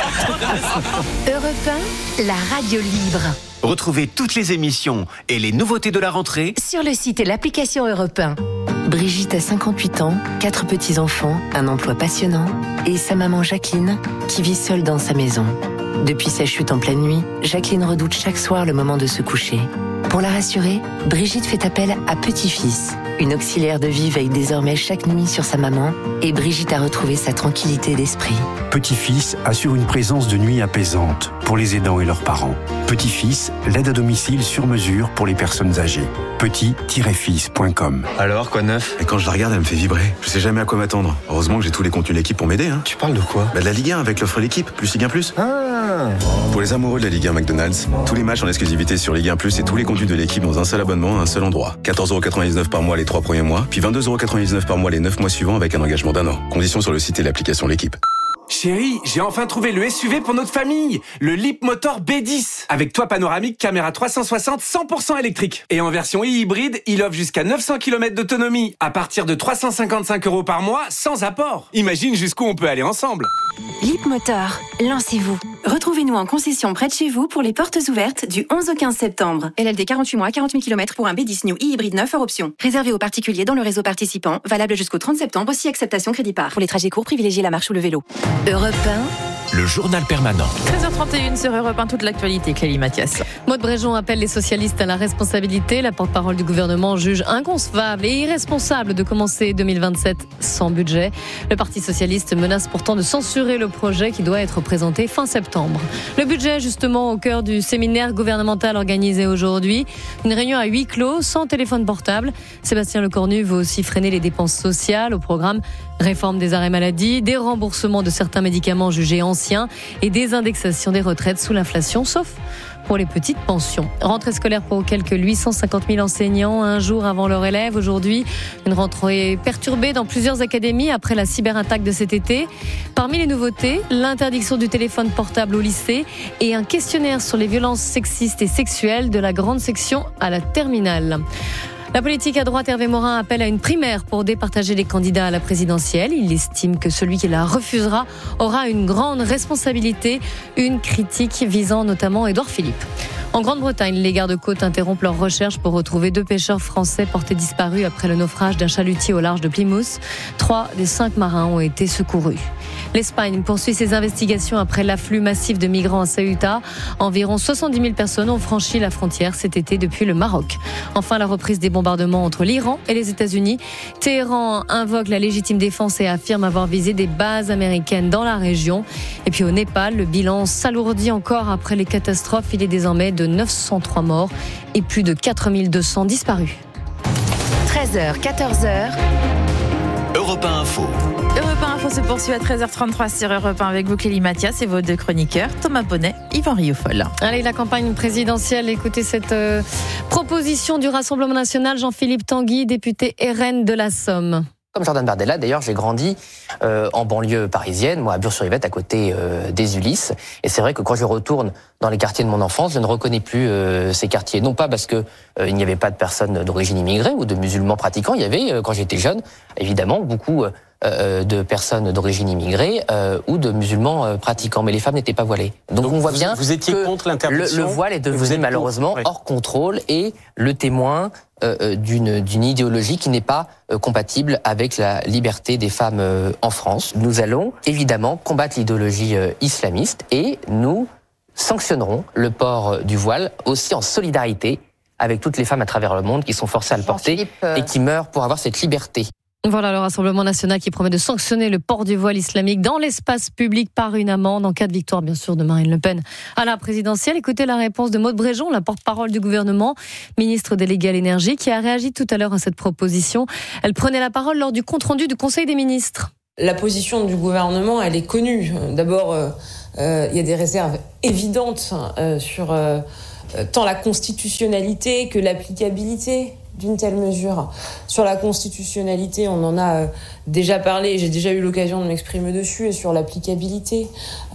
S1: Europe un, la radio libre.
S5: Retrouvez toutes les émissions et les nouveautés de la rentrée
S1: sur le site et l'application Europe un.
S23: Brigitte a cinquante-huit ans, quatre petits-enfants, un emploi passionnant et sa maman Jacqueline qui vit seule dans sa maison. Depuis sa chute en pleine nuit, Jacqueline redoute chaque soir le moment de se coucher. Pour la rassurer, Brigitte fait appel à Petit-Fils. Une auxiliaire de vie veille désormais chaque nuit sur sa maman et Brigitte a retrouvé sa tranquillité d'esprit.
S12: Petit-Fils assure une présence de nuit apaisante pour les aidants et leurs parents. Petit-Fils, l'aide à domicile sur mesure pour les personnes âgées. petit tiret fils point com.
S30: Alors, quoi de neuf? Et quand je la regarde, elle me fait vibrer. Je sais jamais à quoi m'attendre. Heureusement que j'ai tous les contenus de l'équipe pour m'aider. Hein. Tu parles de quoi? Bah de la Ligue un avec l'offre l'équipe, plus Ligue un plus. Ah. Pour les amoureux de la Ligue un McDonald's, tous les matchs en exclusivité sur Ligue un plus et tous les contenus de l'équipe dans un seul abonnement à un seul endroit. quatorze euros quatre-vingt-dix-neuf par mois les trois premiers mois, puis vingt-deux euros quatre-vingt-dix-neuf par mois les neuf mois suivants avec un engagement d'un an. Conditions sur le site et l'application l'équipe.
S13: Chérie, j'ai enfin trouvé le S U V pour notre famille, le Leapmotor B dix, avec toit panoramique, caméra trois cent soixante, cent pour cent électrique. Et en version e-hybride, il offre jusqu'à neuf cents kilomètres d'autonomie, à partir de trois cent cinquante-cinq euros par mois, sans apport. Imagine jusqu'où on peut aller ensemble.
S14: Leapmotor, lancez-vous. Retrouvez-nous en concession près de chez vous pour les portes ouvertes du onze au quinze septembre. L L D quarante-huit mois, quarante mille kilomètres pour un B dix New e-hybride neuf hors option. Réservé aux particuliers dans le réseau participant, valable jusqu'au trente septembre, si acceptation crédit par. Pour les trajets courts, privilégiez la marche ou le vélo.
S1: Europe un,
S5: le journal permanent.
S3: treize heures trente et une sur Europe un, toute l'actualité, Clélie Mathias.
S2: Maude Bréjon appelle les socialistes à la responsabilité. La porte-parole du gouvernement juge inconcevable et irresponsable de commencer deux mille vingt-sept sans budget. Le Parti socialiste menace pourtant de censurer le projet qui doit être présenté fin septembre. Le budget, justement, au cœur du séminaire gouvernemental organisé aujourd'hui. Une réunion à huis clos, sans téléphone portable. Sébastien Lecornu veut aussi freiner les dépenses sociales. Au programme, réforme des arrêts maladie, des remboursements de certains médicaments jugés anciens et des indexations des retraites sous l'inflation, sauf pour les petites pensions. Rentrée scolaire pour quelques huit cent cinquante mille enseignants, un jour avant leur élève. Aujourd'hui, une rentrée perturbée dans plusieurs académies après la cyberattaque de cet été. Parmi les nouveautés, l'interdiction du téléphone portable au lycée et un questionnaire sur les violences sexistes et sexuelles de la grande section à la terminale. La politique à droite, Hervé Morin appelle à une primaire pour départager les candidats à la présidentielle. Il estime que celui qui la refusera aura une grande responsabilité. Une critique visant notamment Édouard Philippe. En Grande-Bretagne, les gardes-côtes interrompent leurs recherches pour retrouver deux pêcheurs français portés disparus après le naufrage d'un chalutier au large de Plymouth. Trois des cinq marins ont été secourus. L'Espagne poursuit ses investigations après l'afflux massif de migrants à Ceuta. Environ soixante-dix mille personnes ont franchi la frontière cet été depuis le Maroc. Enfin, la reprise des bombardements entre l'Iran et les États-Unis. Téhéran invoque la légitime défense et affirme avoir visé des bases américaines dans la région. Et puis au Népal, le bilan s'alourdit encore après les catastrophes. Il est désormais de neuf cent trois morts et plus de quatre mille deux cents disparus.
S1: treize heures quatorze heures.
S5: Europe un Info.
S3: Europe un Info se poursuit à treize heures trente-trois sur Europe un avec vous, Kelly Mathias, et vos deux chroniqueurs, Thomas Bonnet, Yvan Rioufol.
S2: Allez, la campagne présidentielle, écoutez cette euh, proposition du Rassemblement national, Jean-Philippe Tanguy, député R N de la Somme.
S6: Comme Jordan Bardella, d'ailleurs, j'ai grandi euh, en banlieue parisienne, moi à Bure-sur-Yvette, à côté euh, des Ulysses. Et c'est vrai que quand je retourne dans les quartiers de mon enfance, je ne reconnais plus euh, ces quartiers. Non pas parce que euh, il n'y avait pas de personnes d'origine immigrée ou de musulmans pratiquants. Il y avait, euh, quand j'étais jeune, évidemment, beaucoup euh, de personnes d'origine immigrée euh, ou de musulmans euh, pratiquants. Mais les femmes n'étaient pas voilées. Donc, Donc on voit
S8: vous,
S6: bien
S8: vous étiez
S6: que
S8: contre l'interdiction.
S6: Le, le voile est devenu
S8: vous êtes
S6: malheureusement
S8: pour, oui.
S6: hors contrôle et le témoin Euh, d'une, d'une idéologie qui n'est pas euh, compatible avec la liberté des femmes euh, en France. Nous allons évidemment combattre l'idéologie euh, islamiste et nous sanctionnerons le port euh, du voile aussi en solidarité avec toutes les femmes à travers le monde qui sont forcées à le porter euh... et qui meurent pour avoir cette liberté.
S2: Voilà le Rassemblement national qui promet de sanctionner le port du voile islamique dans l'espace public par une amende en cas de victoire, bien sûr, de Marine Le Pen à la présidentielle. Écoutez la réponse de Maud Bréjon, la porte-parole du gouvernement, ministre déléguée à l'énergie, qui a réagi tout à l'heure à cette proposition. Elle prenait la parole lors du compte-rendu du Conseil des ministres.
S15: La position du gouvernement, elle est connue. D'abord, euh, euh, il y a des réserves évidentes euh, sur euh, tant la constitutionnalité que l'applicabilité d'une telle mesure. Sur la constitutionnalité, on en a euh, déjà parlé, j'ai déjà eu l'occasion de m'exprimer dessus, et sur l'applicabilité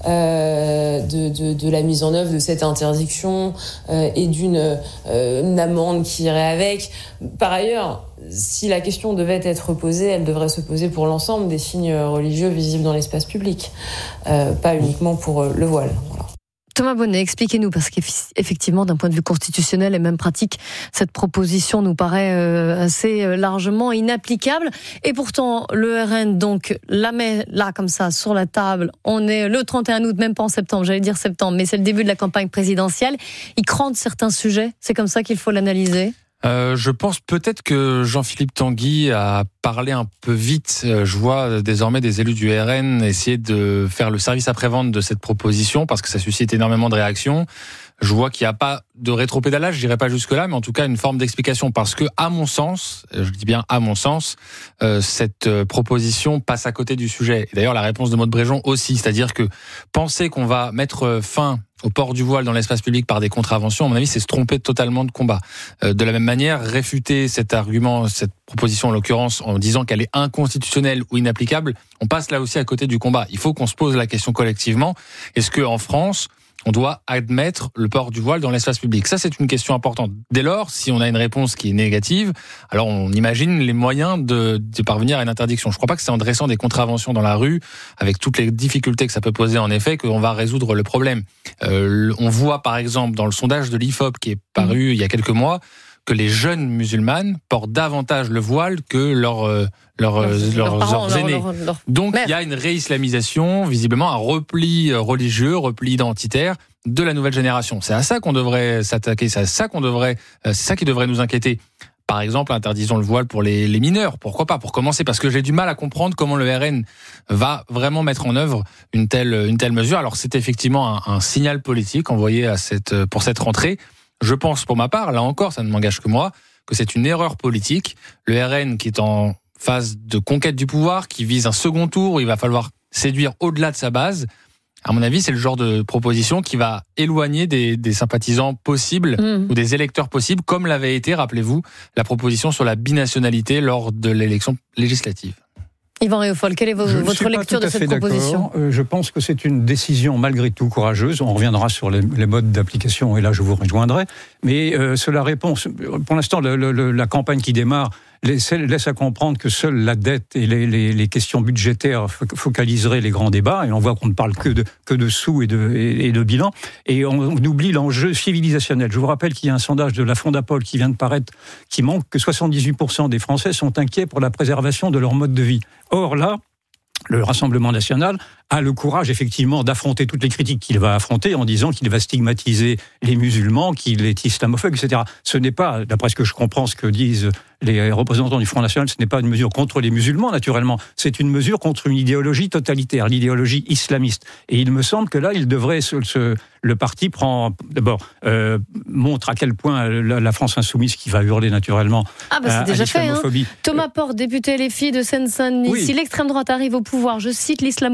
S15: euh, de, de, de la mise en œuvre de cette interdiction euh, et d'une euh, une amende qui irait avec. Par ailleurs, si la question devait être posée, elle devrait se poser pour l'ensemble des signes religieux visibles dans l'espace public, euh, pas uniquement pour euh, le voile. Voilà.
S2: Thomas Bonnet, expliquez-nous, parce qu'effectivement, d'un point de vue constitutionnel et même pratique, cette proposition nous paraît euh, assez largement inapplicable. Et pourtant, le R N donc la met là, comme ça, sur la table. On est le trente et un août, même pas en septembre, j'allais dire septembre, mais c'est le début de la campagne présidentielle. Il crante certains sujets, c'est comme ça qu'il faut l'analyser.
S28: Euh, je pense peut-être que Jean-Philippe Tanguy a parlé un peu vite. Je vois désormais des élus du R N essayer de faire le service après-vente de cette proposition parce que ça suscite énormément de réactions. Je vois qu'il n'y a pas de rétropédalage, je dirais pas jusque-là, mais en tout cas une forme d'explication parce que, à mon sens, je dis bien à mon sens, euh, cette proposition passe à côté du sujet. Et d'ailleurs, la réponse de Maud Bréjon aussi, c'est-à-dire que penser qu'on va mettre fin au port du voile dans l'espace public par des contraventions, à mon avis, c'est se tromper totalement de combat. Euh, de la même manière, réfuter cet argument, cette proposition en l'occurrence, en disant qu'elle est inconstitutionnelle ou inapplicable, on passe là aussi à côté du combat. Il faut qu'on se pose la question collectivement. Est-ce qu'en France, on doit admettre le port du voile dans l'espace public? Ça, c'est une question importante. Dès lors, si on a une réponse qui est négative, alors on imagine les moyens de, de parvenir à une interdiction. Je ne crois pas que c'est en dressant des contraventions dans la rue, avec toutes les difficultés que ça peut poser en effet, qu'on va résoudre le problème. Euh, on voit par exemple dans le sondage de l'I F O P qui est paru mmh. il y a quelques mois, que les jeunes musulmanes portent davantage le voile que leurs euh, leurs, leurs, leurs, parents, leurs aînés. Leur, leur, leur Donc mère. Il y a une réislamisation, visiblement un repli religieux, repli identitaire de la nouvelle génération. C'est à ça qu'on devrait s'attaquer, c'est à ça qu'on devrait, c'est ça qui devrait nous inquiéter. Par exemple, interdisons le voile pour les, les mineurs. Pourquoi pas? Pour commencer, parce que j'ai du mal à comprendre comment le R N va vraiment mettre en œuvre une telle une telle mesure. Alors c'est effectivement un, un signal politique envoyé à cette pour cette rentrée. Je pense, pour ma part, là encore, ça ne m'engage que moi, que c'est une erreur politique. Le R N qui est en phase de conquête du pouvoir, qui vise un second tour où il va falloir séduire au-delà de sa base. À mon avis, c'est le genre de proposition qui va éloigner des, des sympathisants possibles mmh. ou des électeurs possibles, comme l'avait été, rappelez-vous, la proposition sur la binationalité lors de l'élection législative.
S2: Yvan Réaufol, quelle est vos, votre lecture de cette proposition?
S4: euh, Je pense que c'est une décision malgré tout courageuse. On reviendra sur les, les modes d'application et là je vous rejoindrai. Mais euh, cela répond, pour l'instant, le, le, la campagne qui démarre laisse, laisse à comprendre que seule la dette et les, les, les questions budgétaires focaliseraient les grands débats. Et on voit qu'on ne parle que de, que de sous et de, et, et de bilan. Et on, on oublie l'enjeu civilisationnel. Je vous rappelle qu'il y a un sondage de la Fondapol qui vient de paraître qui montre que soixante-dix-huit pour cent des Français sont inquiets pour la préservation de leur mode de vie. Or là, le Rassemblement national a le courage effectivement d'affronter toutes les critiques qu'il va affronter en disant qu'il va stigmatiser les musulmans, qu'il est islamophobe, et cetera. Ce n'est pas, d'après ce que je comprends, ce que disent les représentants du Front National, ce n'est pas une mesure contre les musulmans, naturellement. C'est une mesure contre une idéologie totalitaire, l'idéologie islamiste. Et il me semble que là, il devrait se, se le parti prend d'abord euh, montre à quel point la, la France insoumise qui va hurler naturellement
S2: ah bah c'est
S4: à,
S2: déjà
S4: à l'islamophobie.
S2: Fait, hein. Thomas Porte, député L F I de Seine-Saint-Denis. Oui. Si l'extrême droite arrive au pouvoir, je cite, l'islamophobie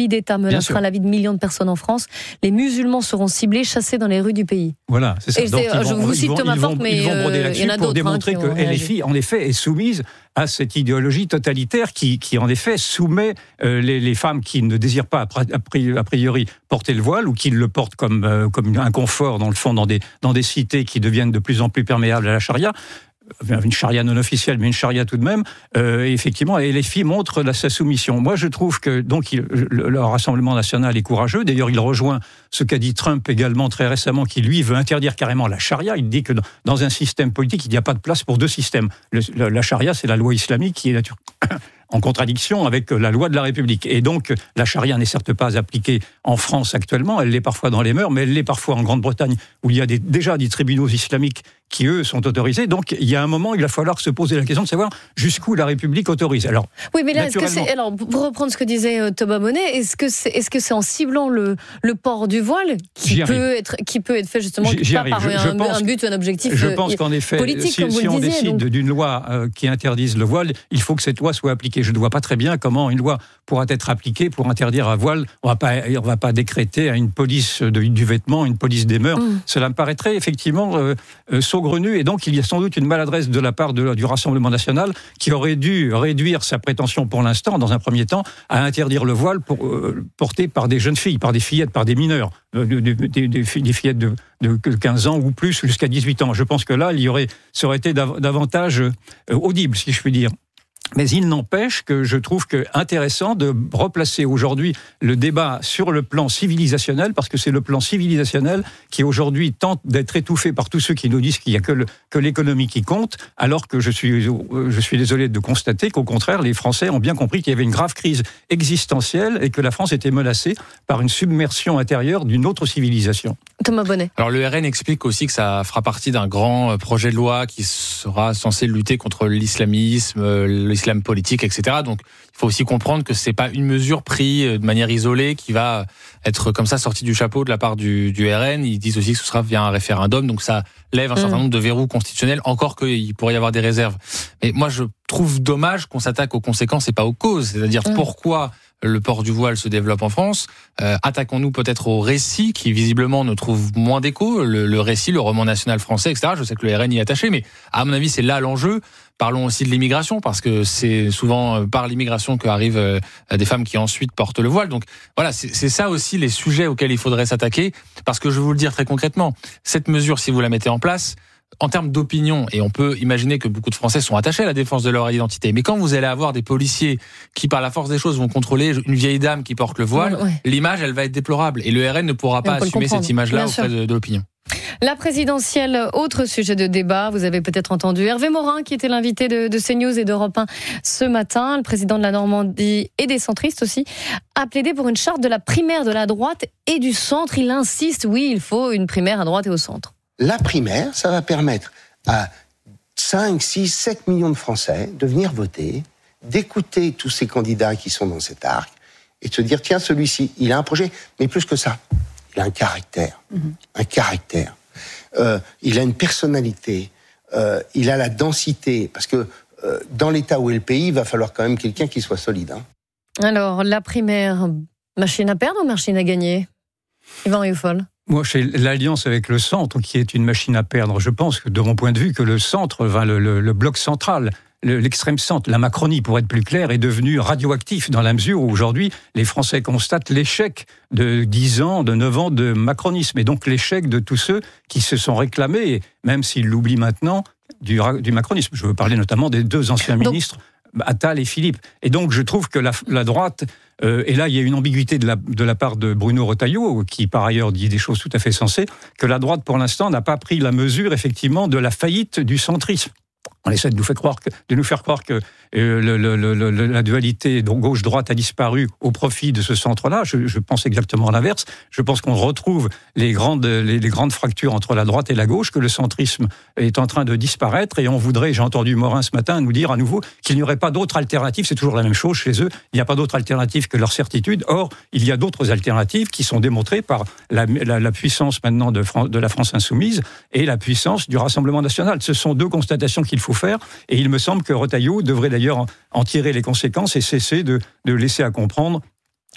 S2: d'État menacera la vie de millions de personnes en France. Les musulmans seront ciblés, chassés dans les rues du pays.
S4: Voilà, c'est ça.
S2: Et
S4: Donc,
S2: je
S4: vont,
S2: vous cite
S4: vont,
S2: Thomas
S4: vont,
S2: Porte, mais
S4: ils vont broder là-dessus
S2: il y en a
S4: pour
S2: d'autres
S4: démontrer
S2: hein,
S4: que L F I, en effet, est soumise à cette idéologie totalitaire qui, qui en effet, soumet euh, les, les femmes qui ne désirent pas, a priori, porter le voile ou qui le portent comme, euh, comme un confort, dans le fond, dans des, dans des cités qui deviennent de plus en plus perméables à la charia. Une charia non officielle, mais une charia tout de même. Euh, et effectivement, et les filles montrent la, sa soumission. Moi, je trouve que donc il, le, le Rassemblement national est courageux. D'ailleurs, il rejoint ce qu'a dit Trump également très récemment, qui lui veut interdire carrément la charia. Il dit que dans, dans un système politique, il n'y a pas de place pour deux systèmes. Le, la, la charia, c'est la loi islamique qui est nature. en contradiction avec la loi de la République. Et donc, la charia n'est certes pas appliquée en France actuellement, elle l'est parfois dans les mœurs, mais elle l'est parfois en Grande-Bretagne, où il y a des, déjà des tribunaux islamiques qui, eux, sont autorisés. Donc, il y a un moment, il va falloir se poser la question de savoir jusqu'où la République autorise. Alors,
S2: oui, mais là, est-ce que c'est, alors, pour reprendre ce que disait euh, Thomas Bonnet, est-ce que c'est, est-ce que c'est en ciblant le, le port du voile qui peut être, qui peut être fait justement
S4: J'y
S2: pas
S4: arrive.
S2: par
S4: je,
S2: un,
S4: je pense,
S2: un but ou un objectif
S4: Je
S2: euh,
S4: pense qu'en effet,
S2: politique,
S4: si,
S2: comme
S4: si
S2: vous
S4: on
S2: le disiez,
S4: décide
S2: donc...
S4: d'une loi euh, qui interdise le voile, il faut que cette loi soit appliquée. Je ne vois pas très bien comment une loi pourra être appliquée pour interdire un voile. On va pas, on va pas décréter à une police de, du vêtement, une police des mœurs. Mmh. Cela me paraîtrait effectivement euh, euh, saugrenu, et donc il y a sans doute une maladresse de la part de, du Rassemblement national qui aurait dû réduire sa prétention pour l'instant, dans un premier temps, à interdire le voile pour, euh, porté par des jeunes filles, par des fillettes, par des mineurs, euh, des, des, des fillettes de, de quinze ans ou plus jusqu'à dix-huit ans. Je pense que là, il y aurait, ça aurait été davantage euh, audible, si je puis dire. Mais il n'empêche que je trouve que intéressant de replacer aujourd'hui le débat sur le plan civilisationnel, parce que c'est le plan civilisationnel qui aujourd'hui tente d'être étouffé par tous ceux qui nous disent qu'il n'y a que, le, que l'économie qui compte, alors que je suis, je suis désolé de constater qu'au contraire, les Français ont bien compris qu'il y avait une grave crise existentielle et que la France était menacée par une submersion intérieure d'une autre civilisation.
S2: Thomas Bonnet.
S28: Alors le R N explique aussi que ça fera partie d'un grand projet de loi qui sera censé lutter contre l'islamisme, l'islam politique, et cetera. Donc il faut aussi comprendre que c'est pas une mesure prise de manière isolée qui va être comme ça sortie du chapeau de la part du, du R N. Ils disent aussi que ce sera via un référendum, donc ça lève un certain nombre de verrous constitutionnels, encore qu'il pourrait y avoir des réserves. Mais moi je trouve dommage qu'on s'attaque aux conséquences et pas aux causes, c'est-à-dire mmh. pourquoi le port du voile se développe en France. Euh, attaquons-nous peut-être au récit qui visiblement ne trouve moins d'écho, le, le récit, le roman national français, et cetera. Je sais que le R N y est attaché, mais à mon avis c'est là l'enjeu. Parlons aussi de l'immigration, parce que c'est souvent par l'immigration qu'arrivent euh, des femmes qui ensuite portent le voile. Donc voilà, c'est, c'est ça aussi les sujets auxquels il faudrait s'attaquer, parce que je vais vous le dire très concrètement, cette mesure, si vous la mettez en place, en termes d'opinion, et on peut imaginer que beaucoup de Français sont attachés à la défense de leur identité, mais quand vous allez avoir des policiers qui, par la force des choses, vont contrôler une vieille dame qui porte le voile, ouais, ouais. l'image, elle va être déplorable. Et le R N ne pourra pas assumer cette image-là auprès de, de l'opinion.
S2: La présidentielle, autre sujet de débat, vous avez peut-être entendu Hervé Morin, qui était l'invité de, de CNews et d'Europe un ce matin, le président de la Normandie et des centristes aussi, a plaidé pour une charte de la primaire de la droite et du centre. Il insiste, oui, il faut une primaire à droite et au centre.
S8: La primaire, ça va permettre à cinq, six, sept millions de Français de venir voter, d'écouter tous ces candidats qui sont dans cet arc et de se dire, tiens, celui-ci, il a un projet, mais plus que ça, il a un caractère, mmh. un caractère. Euh, il a une personnalité, euh, il a la densité, parce que euh, dans l'état où est le pays, il va falloir quand même quelqu'un qui soit solide. Hein.
S2: Alors, la primaire, machine à perdre ou machine à gagner ? Yvan Rioufol.
S4: Moi, c'est l'alliance avec le centre qui est une machine à perdre. Je pense que, de mon point de vue, que le centre, enfin, le, le, le bloc central, le, l'extrême centre, la Macronie, pour être plus clair, est devenu radioactif dans la mesure où, aujourd'hui, les Français constatent l'échec de dix ans, de neuf ans de macronisme. Et donc, l'échec de tous ceux qui se sont réclamés, même s'ils l'oublient maintenant, du, du macronisme. Je veux parler notamment des deux anciens donc... ministres, Attal et Philippe. Et donc, je trouve que la, la droite... Euh, et là, il y a une ambiguïté de la, de la part de Bruno Retailleau, qui par ailleurs dit des choses tout à fait sensées, que la droite, pour l'instant, n'a pas pris la mesure, effectivement, de la faillite du centrisme. On essaie de nous faire croire que, de nous faire croire que euh, le, le, le, la dualité gauche-droite a disparu au profit de ce centre-là. Je, je pense exactement l'inverse. Je pense qu'on retrouve les grandes, les, les grandes fractures entre la droite et la gauche, que le centrisme est en train de disparaître. Et on voudrait, j'ai entendu Morin ce matin nous dire à nouveau qu'il n'y aurait pas d'autre alternative. C'est toujours la même chose chez eux. Il n'y a pas d'autre alternative que leur certitude. Or, il y a d'autres alternatives qui sont démontrées par la, la, la puissance maintenant de, Fran- de la France insoumise et la puissance du Rassemblement national. Ce sont deux constatations qu'il faut faire, et il me semble que Retailleau devrait d'ailleurs en tirer les conséquences et cesser de, de laisser à comprendre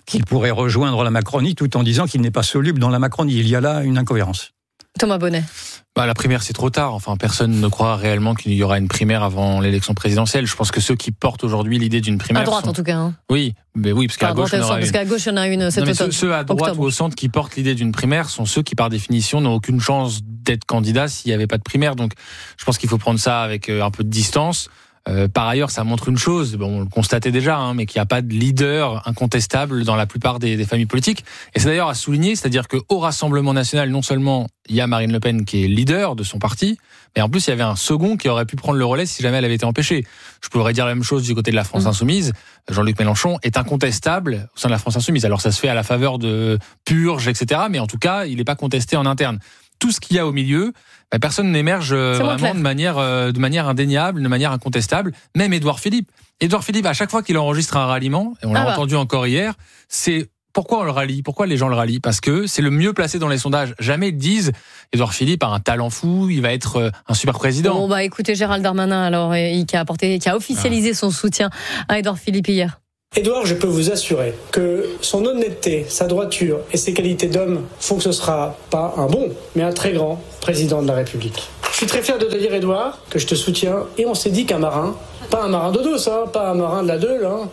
S4: qu'il pourrait rejoindre la Macronie tout en disant qu'il n'est pas soluble dans la Macronie. Il y a là une incohérence.
S2: Thomas Bonnet.
S28: Bah, la primaire, c'est trop tard. Enfin, personne ne croit réellement qu'il y aura une primaire avant l'élection présidentielle. Je pense que ceux qui portent aujourd'hui l'idée d'une primaire...
S2: À droite,
S28: sont...
S2: en tout cas. Hein.
S28: Oui, mais oui, parce qu'à
S2: à
S28: gauche,
S2: droite,
S28: il y en aura
S2: parce
S28: une.
S2: qu'à gauche, il y en a une cet
S28: non,
S2: automne.
S28: Ceux, ceux à droite
S2: Octobre.
S28: ou au centre qui portent l'idée d'une primaire sont ceux qui, par définition, n'ont aucune chance d'être candidats s'il n'y avait pas de primaire. Donc, je pense qu'il faut prendre ça avec un peu de distance. Euh, par ailleurs, ça montre une chose, bon, on le constatait déjà, hein, mais qu'il n'y a pas de leader incontestable dans la plupart des, des familles politiques. Et c'est d'ailleurs à souligner, c'est-à-dire qu'au Rassemblement national, non seulement il y a Marine Le Pen qui est leader de son parti, mais en plus il y avait un second qui aurait pu prendre le relais si jamais elle avait été empêchée. Je pourrais dire la même chose du côté de la France Insoumise. Jean-Luc Mélenchon est incontestable au sein de la France Insoumise. Alors ça se fait à la faveur de purges, et cetera. Mais en tout cas, il n'est pas contesté en interne. Tout ce qu'il y a au milieu, bah, personne n'émerge euh, vraiment de manière, euh, de manière indéniable, de manière incontestable. Même Édouard Philippe. Édouard Philippe, à chaque fois qu'il enregistre un ralliement, et on l'a ah bah. entendu encore hier, c'est pourquoi on le rallie, pourquoi les gens le rallient ? Parce que c'est le mieux placé dans les sondages. Jamais ils disent Édouard Philippe a un talent fou, il va être un super président.
S2: Bon bah écoutez Gérald Darmanin alors, qui a apporté, qui a officialisé ah. son soutien à Édouard Philippe hier.
S16: Édouard, je peux vous assurer que son honnêteté, sa droiture et ses qualités d'homme font que ce sera pas un bon, mais un très grand président de la République. Je suis très fier de te dire, Édouard, que je te soutiens. Et on s'est dit qu'un marin, pas un marin d'eau douce, hein, pas un marin de la Deule, hein,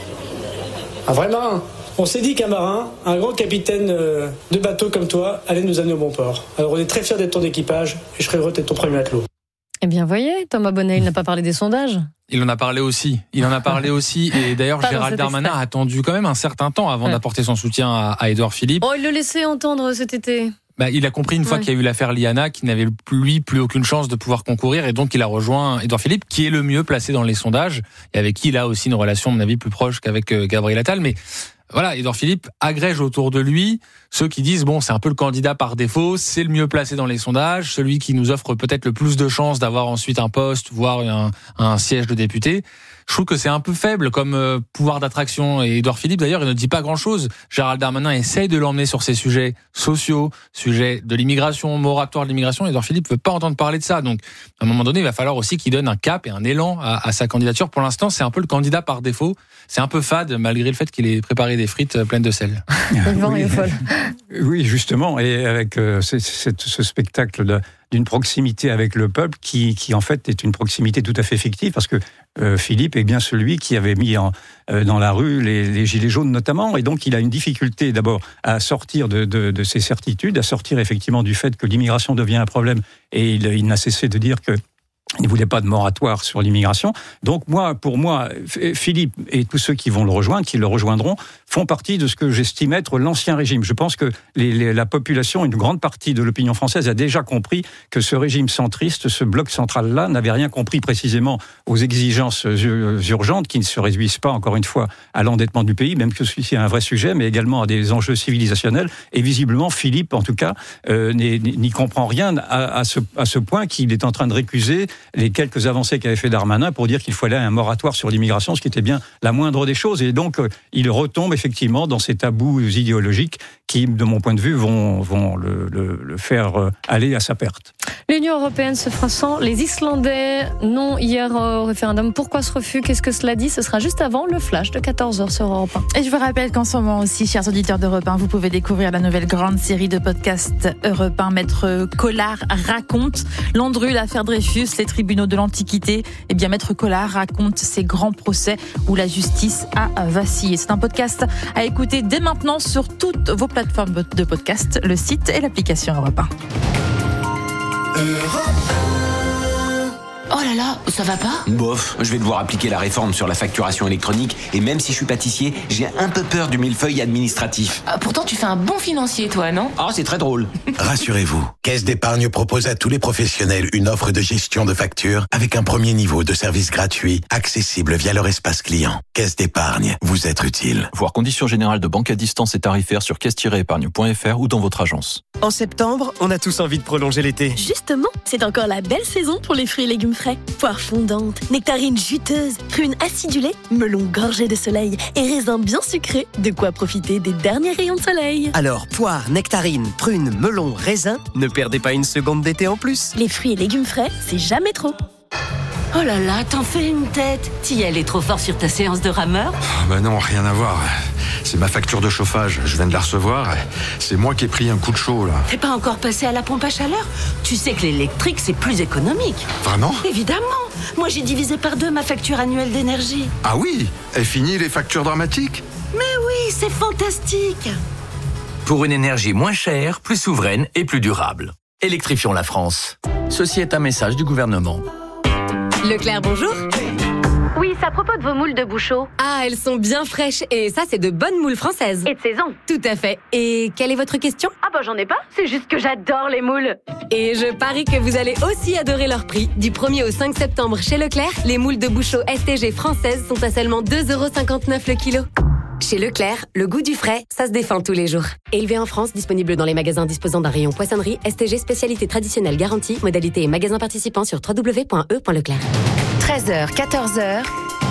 S16: un vrai marin. On s'est dit qu'un marin, un grand capitaine de bateau comme toi, allait nous amener au bon port. Alors on est très fiers d'être ton équipage et je serai heureux d'être ton premier matelot.
S2: Eh bien, voyez, Thomas Bonnet, il n'a pas parlé des sondages.
S28: Il en a parlé aussi. Il en a parlé aussi. Et d'ailleurs, pas Gérald Darmanin a attendu quand même un certain temps avant ouais. d'apporter son soutien à, à Édouard Philippe.
S2: Oh, il le laissait entendre cet été.
S28: Bah, il a compris une fois ouais. qu'il y a eu l'affaire Liana qu'il n'avait lui plus aucune chance de pouvoir concourir et donc il a rejoint Édouard Philippe qui est le mieux placé dans les sondages et avec qui il a aussi une relation, à mon avis, plus proche qu'avec euh, Gabriel Attal. Mais voilà, Édouard Philippe agrège autour de lui ceux qui disent bon, c'est un peu le candidat par défaut, c'est le mieux placé dans les sondages, celui qui nous offre peut-être le plus de chances d'avoir ensuite un poste, voire un, un siège de député. Je trouve que c'est un peu faible comme euh, pouvoir d'attraction. Et Édouard Philippe, d'ailleurs, il ne dit pas grand-chose. Gérald Darmanin essaye de l'emmener sur ces sujets sociaux, sujets de l'immigration, moratoire de l'immigration. Édouard Philippe ne veut pas entendre parler de ça. Donc, à un moment donné, il va falloir aussi qu'il donne un cap et un élan à, à sa candidature. Pour l'instant, c'est un peu le candidat par défaut. C'est un peu fade, malgré le fait qu'il ait préparé des frites pleines de sel.
S4: oui, oui, justement. Et avec euh, c'est, c'est, ce spectacle de... d'une proximité avec le peuple qui, qui en fait est une proximité tout à fait fictive parce que euh, Philippe est bien celui qui avait mis en, euh, dans la rue les, les gilets jaunes notamment et donc il a une difficulté d'abord à sortir de, de, de ses certitudes, à sortir effectivement du fait que l'immigration devient un problème et il, il n'a cessé de dire que il ne voulait pas de moratoire sur l'immigration. Donc moi, pour moi, Philippe et tous ceux qui vont le rejoindre, qui le rejoindront, font partie de ce que j'estime être l'ancien régime. Je pense que les, les, la population, une grande partie de l'opinion française a déjà compris que ce régime centriste, ce bloc central-là, n'avait rien compris précisément aux exigences urgentes qui ne se réduisent pas, encore une fois, à l'endettement du pays, même que celui-ci est un vrai sujet, mais également à des enjeux civilisationnels. Et visiblement, Philippe, en tout cas, euh, n'y comprend rien à, à, ce, à ce point qu'il est en train de récuser les quelques avancées qu'avait fait Darmanin pour dire qu'il fallait un moratoire sur l'immigration, ce qui était bien la moindre des choses. Et donc, il retombe effectivement dans ces tabous idéologiques qui, de mon point de vue, vont, vont le, le, le faire aller à sa perte.
S2: L'Union européenne se fera sans les Islandais. Non, hier au référendum. Pourquoi ce refus ? Qu'est-ce que cela dit ? Ce sera juste avant le flash de quatorze heures sur Europe un.
S3: Et je vous rappelle qu'en ce moment aussi, chers auditeurs d'Europe un, vous pouvez découvrir la nouvelle grande série de podcasts Europe un. Maître Collard raconte Landru, l'affaire Dreyfus, les tribunaux de l'Antiquité. Eh bien, Maître Collard raconte ces grands procès où la justice a vacillé. C'est un podcast à écouter dès maintenant sur toutes vos plateformes de podcast, le site et l'application Europe un.
S17: Oh là là, ça va pas ?
S18: Bof, je vais devoir appliquer la réforme sur la facturation électronique et même si je suis pâtissier, j'ai un peu peur du millefeuille administratif.
S17: Ah, pourtant, tu fais un bon financier, toi, non ?
S18: Ah, c'est très drôle.
S19: Rassurez-vous, Caisse d'épargne propose à tous les professionnels une offre de gestion de factures avec un premier niveau de service gratuit, accessible via leur espace client. Caisse d'épargne, vous êtes utile.
S10: Voir conditions générales de banque à distance et tarifaires sur caisse tiret épargne point f r ou dans votre agence.
S20: En septembre, on a tous envie de prolonger l'été.
S21: Justement, c'est encore la belle saison pour les fruits et légumes frais. Poire fondante, nectarines juteuses, prunes acidulées, melons gorgés de soleil et raisins bien sucrés. De quoi profiter des derniers rayons de soleil.
S20: Alors, poire, nectarines, prunes, melons, raisins, ne perdez pas une seconde d'été en plus.
S21: Les fruits et légumes frais, c'est jamais trop.
S17: Oh là là, t'en fais une tête. T'y allais trop fort sur ta séance de rameur?
S7: Ah bah non, rien à voir. C'est ma facture de chauffage, je viens de la recevoir. C'est moi qui ai pris un coup de chaud, là.
S17: T'es pas encore passé à la pompe à chaleur? Tu sais que l'électrique, c'est plus économique.
S7: Vraiment?
S17: Évidemment. Moi, j'ai divisé par deux ma facture annuelle d'énergie.
S7: Ah oui? Et fini les factures dramatiques?
S17: Mais oui, c'est fantastique.
S5: Pour une énergie moins chère, plus souveraine et plus durable. Électrifions la France. Ceci est un message du gouvernement.
S9: Leclerc, bonjour.
S11: Oui, c'est à propos de vos moules de Bouchot.
S9: Ah, elles sont bien fraîches. Et ça, c'est de bonnes moules françaises.
S11: Et de saison.
S9: Tout à fait. Et quelle est votre question?
S11: Ah bah j'en ai pas, c'est juste que j'adore les moules.
S9: Et je parie que vous allez aussi adorer leur prix. Du premier au cinq septembre chez Leclerc, les moules de Bouchot S T G françaises sont à seulement deux euros cinquante-neuf le kilo. Chez Leclerc, le goût du frais, ça se défend tous les jours. Élevé en France, disponible dans les magasins disposant d'un rayon poissonnerie, S T G spécialité traditionnelle garantie, modalité et magasins participants sur w w w point e point leclerc.
S1: treize heures, quatorze heures.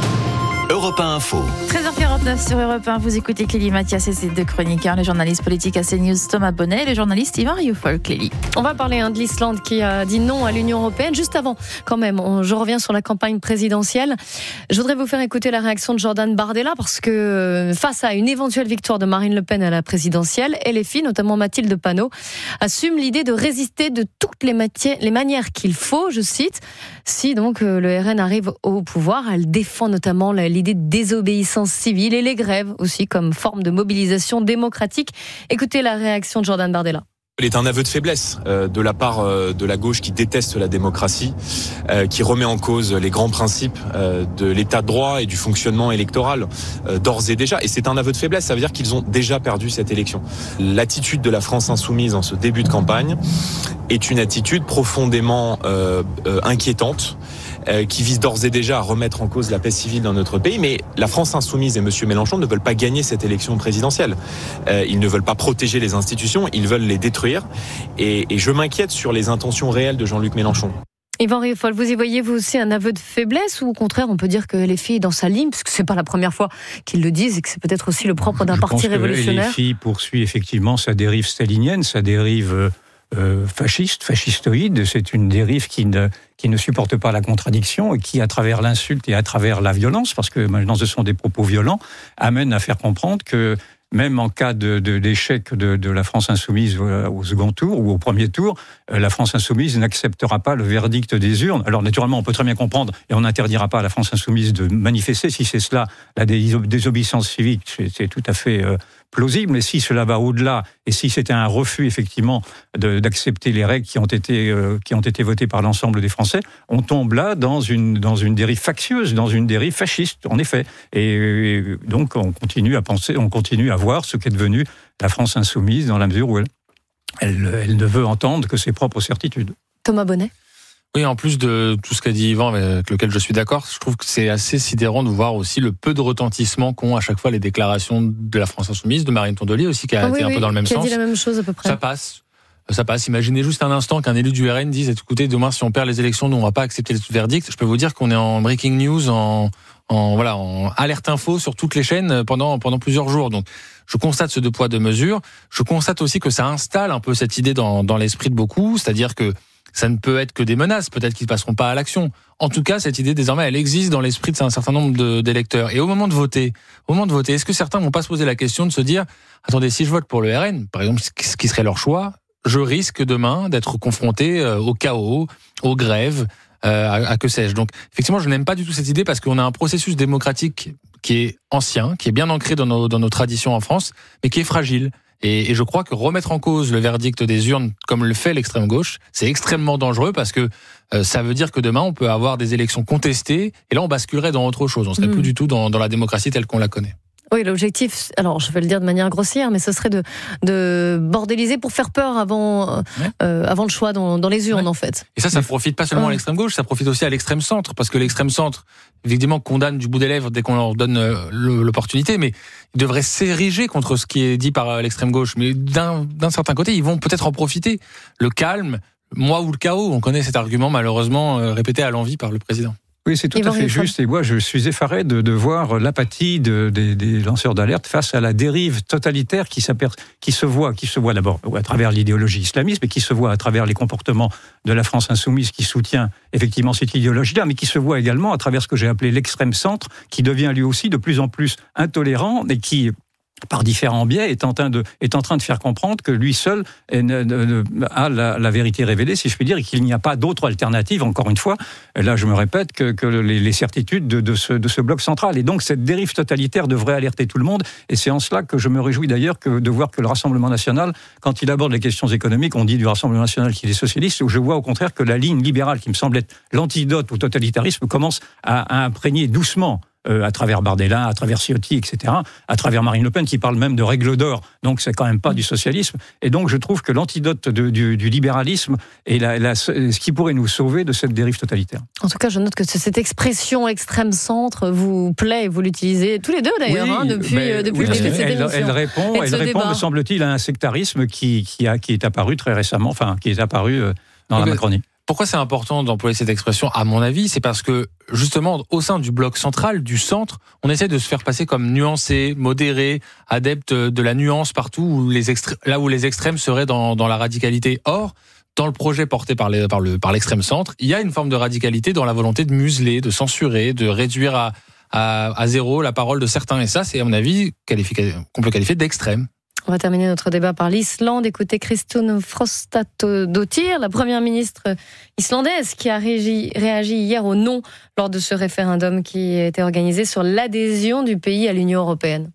S5: Europe un Info.
S3: treize heures quarante-neuf sur Europe un, vous écoutez Clélie Mathias et ses deux chroniqueurs, le journaliste politique à CNews Thomas Bonnet et le journaliste Yvan Rioufol. Clélie.
S2: On va parler hein, de l'Islande qui a dit non à l'Union européenne. Juste avant, quand même, on, je reviens sur la campagne présidentielle. Je voudrais vous faire écouter la réaction de Jordan Bardella parce que face à une éventuelle victoire de Marine Le Pen à la présidentielle, L F I, notamment Mathilde Panot, assume l'idée de résister de toutes les, matières, les manières qu'il faut, je cite, si donc le R N arrive au pouvoir. Elle défend notamment l'idée de désobéissance civile et les grèves aussi comme forme de mobilisation démocratique. Écoutez la réaction de Jordan Bardella.
S22: Il est un aveu de faiblesse euh, de la part euh, de la gauche qui déteste la démocratie, euh, qui remet en cause les grands principes euh, de l'état de droit et du fonctionnement électoral euh, d'ores et déjà. Et c'est un aveu de faiblesse, ça veut dire qu'ils ont déjà perdu cette élection. L'attitude de la France insoumise en ce début de campagne est une attitude profondément euh, euh, inquiétante, euh, qui vise d'ores et déjà à remettre en cause la paix civile dans notre pays. Mais la France insoumise et M. Mélenchon ne veulent pas gagner cette élection présidentielle. Euh, ils ne veulent pas protéger les institutions, ils veulent les détruire. Et, et je m'inquiète sur les intentions réelles de Jean-Luc Mélenchon.
S2: Yvan Rioufol, vous y voyez vous aussi un aveu de faiblesse ou au contraire on peut dire que les filles dans sa ligne, parce que c'est pas la première fois qu'ils le disent et que c'est peut-être aussi le propre d'un
S4: je
S2: parti
S4: pense
S2: révolutionnaire.
S4: Que les filles poursuit effectivement sa dérive stalinienne, sa dérive euh, fasciste, fascistoïde. C'est une dérive qui ne, qui ne supporte pas la contradiction et qui, à travers l'insulte et à travers la violence, parce que maintenant ce sont des propos violents, amène à faire comprendre que même en cas de, de, d'échec de, de la France insoumise au second tour ou au premier tour, la France insoumise n'acceptera pas le verdict des urnes. Alors naturellement, on peut très bien comprendre, et on n'interdira pas à la France insoumise de manifester, si c'est cela, la désobéissance civique, c'est, c'est tout à fait euh, plausible, mais si cela va au-delà, et si c'était un refus effectivement de, d'accepter les règles qui ont été euh, qui ont été votées par l'ensemble des Français, on tombe là dans une dans une dérive factieuse, dans une dérive fasciste, en effet. Et, et donc on continue à penser, on continue à voir ce qu'est devenu la France insoumise dans la mesure où elle elle, elle ne veut entendre que ses propres certitudes.
S2: Thomas Bonnet.
S28: Oui, en plus de tout ce qu'a dit Yvan, avec lequel je suis d'accord, je trouve que c'est assez sidérant de voir aussi le peu de retentissement qu'ont à chaque fois les déclarations de la France insoumise, de Marine Tondelier aussi, qui a
S2: ah,
S28: été
S2: oui,
S28: un
S2: oui,
S28: peu dans le même
S2: qui
S28: sens.
S2: Qui a dit la même chose à peu près.
S28: Ça passe. Ça passe. Imaginez juste un instant qu'un élu du R N dise, écoutez, demain, si on perd les élections, nous, on va pas accepter le verdict. Je peux vous dire qu'on est en breaking news, en, en, voilà, en alerte info sur toutes les chaînes pendant, pendant plusieurs jours. Donc, je constate ce deux poids, deux mesures. Je constate aussi que ça installe un peu cette idée dans, dans l'esprit de beaucoup. C'est-à-dire que ça ne peut être que des menaces. Peut-être qu'ils ne passeront pas à l'action. En tout cas, cette idée, désormais, elle existe dans l'esprit d'un certain nombre de, d'électeurs. Et au moment de voter, au moment de voter, est-ce que certains vont pas se poser la question de se dire, attendez, si je vote pour le R N, par exemple, ce qui serait leur choix, je risque demain d'être confronté au chaos, aux grèves, euh, à, à que sais-je. Donc, effectivement, je n'aime pas du tout cette idée parce qu'on a un processus démocratique qui est ancien, qui est bien ancré dans nos, dans nos traditions en France, mais qui est fragile. Et, et je crois que remettre en cause le verdict des urnes, comme le fait l'extrême gauche, c'est extrêmement dangereux parce que euh, ça veut dire que demain, on peut avoir des élections contestées et là, on basculerait dans autre chose. On serait mmh. plus du tout dans, dans la démocratie telle qu'on la connaît.
S2: Oui, l'objectif, alors je vais le dire de manière grossière, mais ce serait de, de bordéliser pour faire peur avant, ouais. euh, avant le choix dans, dans les urnes, ouais. en fait.
S28: Et ça, ça profite pas seulement à l'extrême gauche, ça profite aussi à l'extrême centre, parce que l'extrême centre, évidemment, condamne du bout des lèvres dès qu'on leur donne l'opportunité, mais ils devraient s'ériger contre ce qui est dit par l'extrême gauche. Mais d'un, d'un certain côté, ils vont peut-être en profiter. Le calme, moi ou le chaos, on connaît cet argument malheureusement répété à l'envi par le président.
S4: Oui, c'est tout à fait juste. Et moi, je suis effaré de, de voir l'apathie de, des, des lanceurs d'alerte face à la dérive totalitaire qui, qui se voit, qui se voit d'abord à travers l'idéologie islamiste, mais qui se voit à travers les comportements de la France insoumise qui soutient effectivement cette idéologie-là, mais qui se voit également à travers ce que j'ai appelé l'extrême centre, qui devient lui aussi de plus en plus intolérant et qui, par différents biais, est en train de, est en train de faire comprendre que lui seul est, ne, ne, a la, la vérité révélée, si je puis dire, et qu'il n'y a pas d'autre alternative, encore une fois, là je me répète, que, que les, les certitudes de, de, ce, de ce bloc central. Et donc cette dérive totalitaire devrait alerter tout le monde, et c'est en cela que je me réjouis d'ailleurs que, de voir que le Rassemblement national, quand il aborde les questions économiques, on dit du Rassemblement national qu'il est socialiste, où je vois au contraire que la ligne libérale, qui me semble être l'antidote au totalitarisme, commence à, à imprégner doucement Euh, à travers Bardella, à travers Ciotti, et cetera, à travers Marine Le Pen, qui parle même de règles d'or. Donc, c'est quand même pas du socialisme. Et donc, je trouve que l'antidote de, du, du libéralisme est la, la, ce qui pourrait nous sauver de cette dérive totalitaire.
S2: En tout cas, je note que cette expression extrême-centre vous plaît et vous l'utilisez tous les deux, d'ailleurs, oui, hein, depuis, mais, depuis oui, le début de cette
S4: elle,
S2: émission.
S4: Elle répond, elle répond me semble-t-il, à un sectarisme qui, qui, a, qui est apparu très récemment, enfin, qui est apparu dans la Macronie.
S28: Pourquoi c'est important d'employer cette expression, à mon avis? C'est parce que, justement, au sein du bloc central, du centre, on essaie de se faire passer comme nuancé, modéré, adepte de la nuance partout, où les extré- là où les extrêmes seraient dans, dans la radicalité. Or, dans le projet porté par, les, par, le, par l'extrême centre, il y a une forme de radicalité dans la volonté de museler, de censurer, de réduire à, à, à zéro la parole de certains. Et ça, c'est, à mon avis, qualifié, qu'on peut qualifier d'extrême.
S2: On va terminer notre débat par l'Islande. Écoutez Kristrún Frostadóttir, la première ministre islandaise, qui a réagi, réagi hier au non lors de ce référendum qui a été organisé sur l'adhésion du pays à l'Union européenne.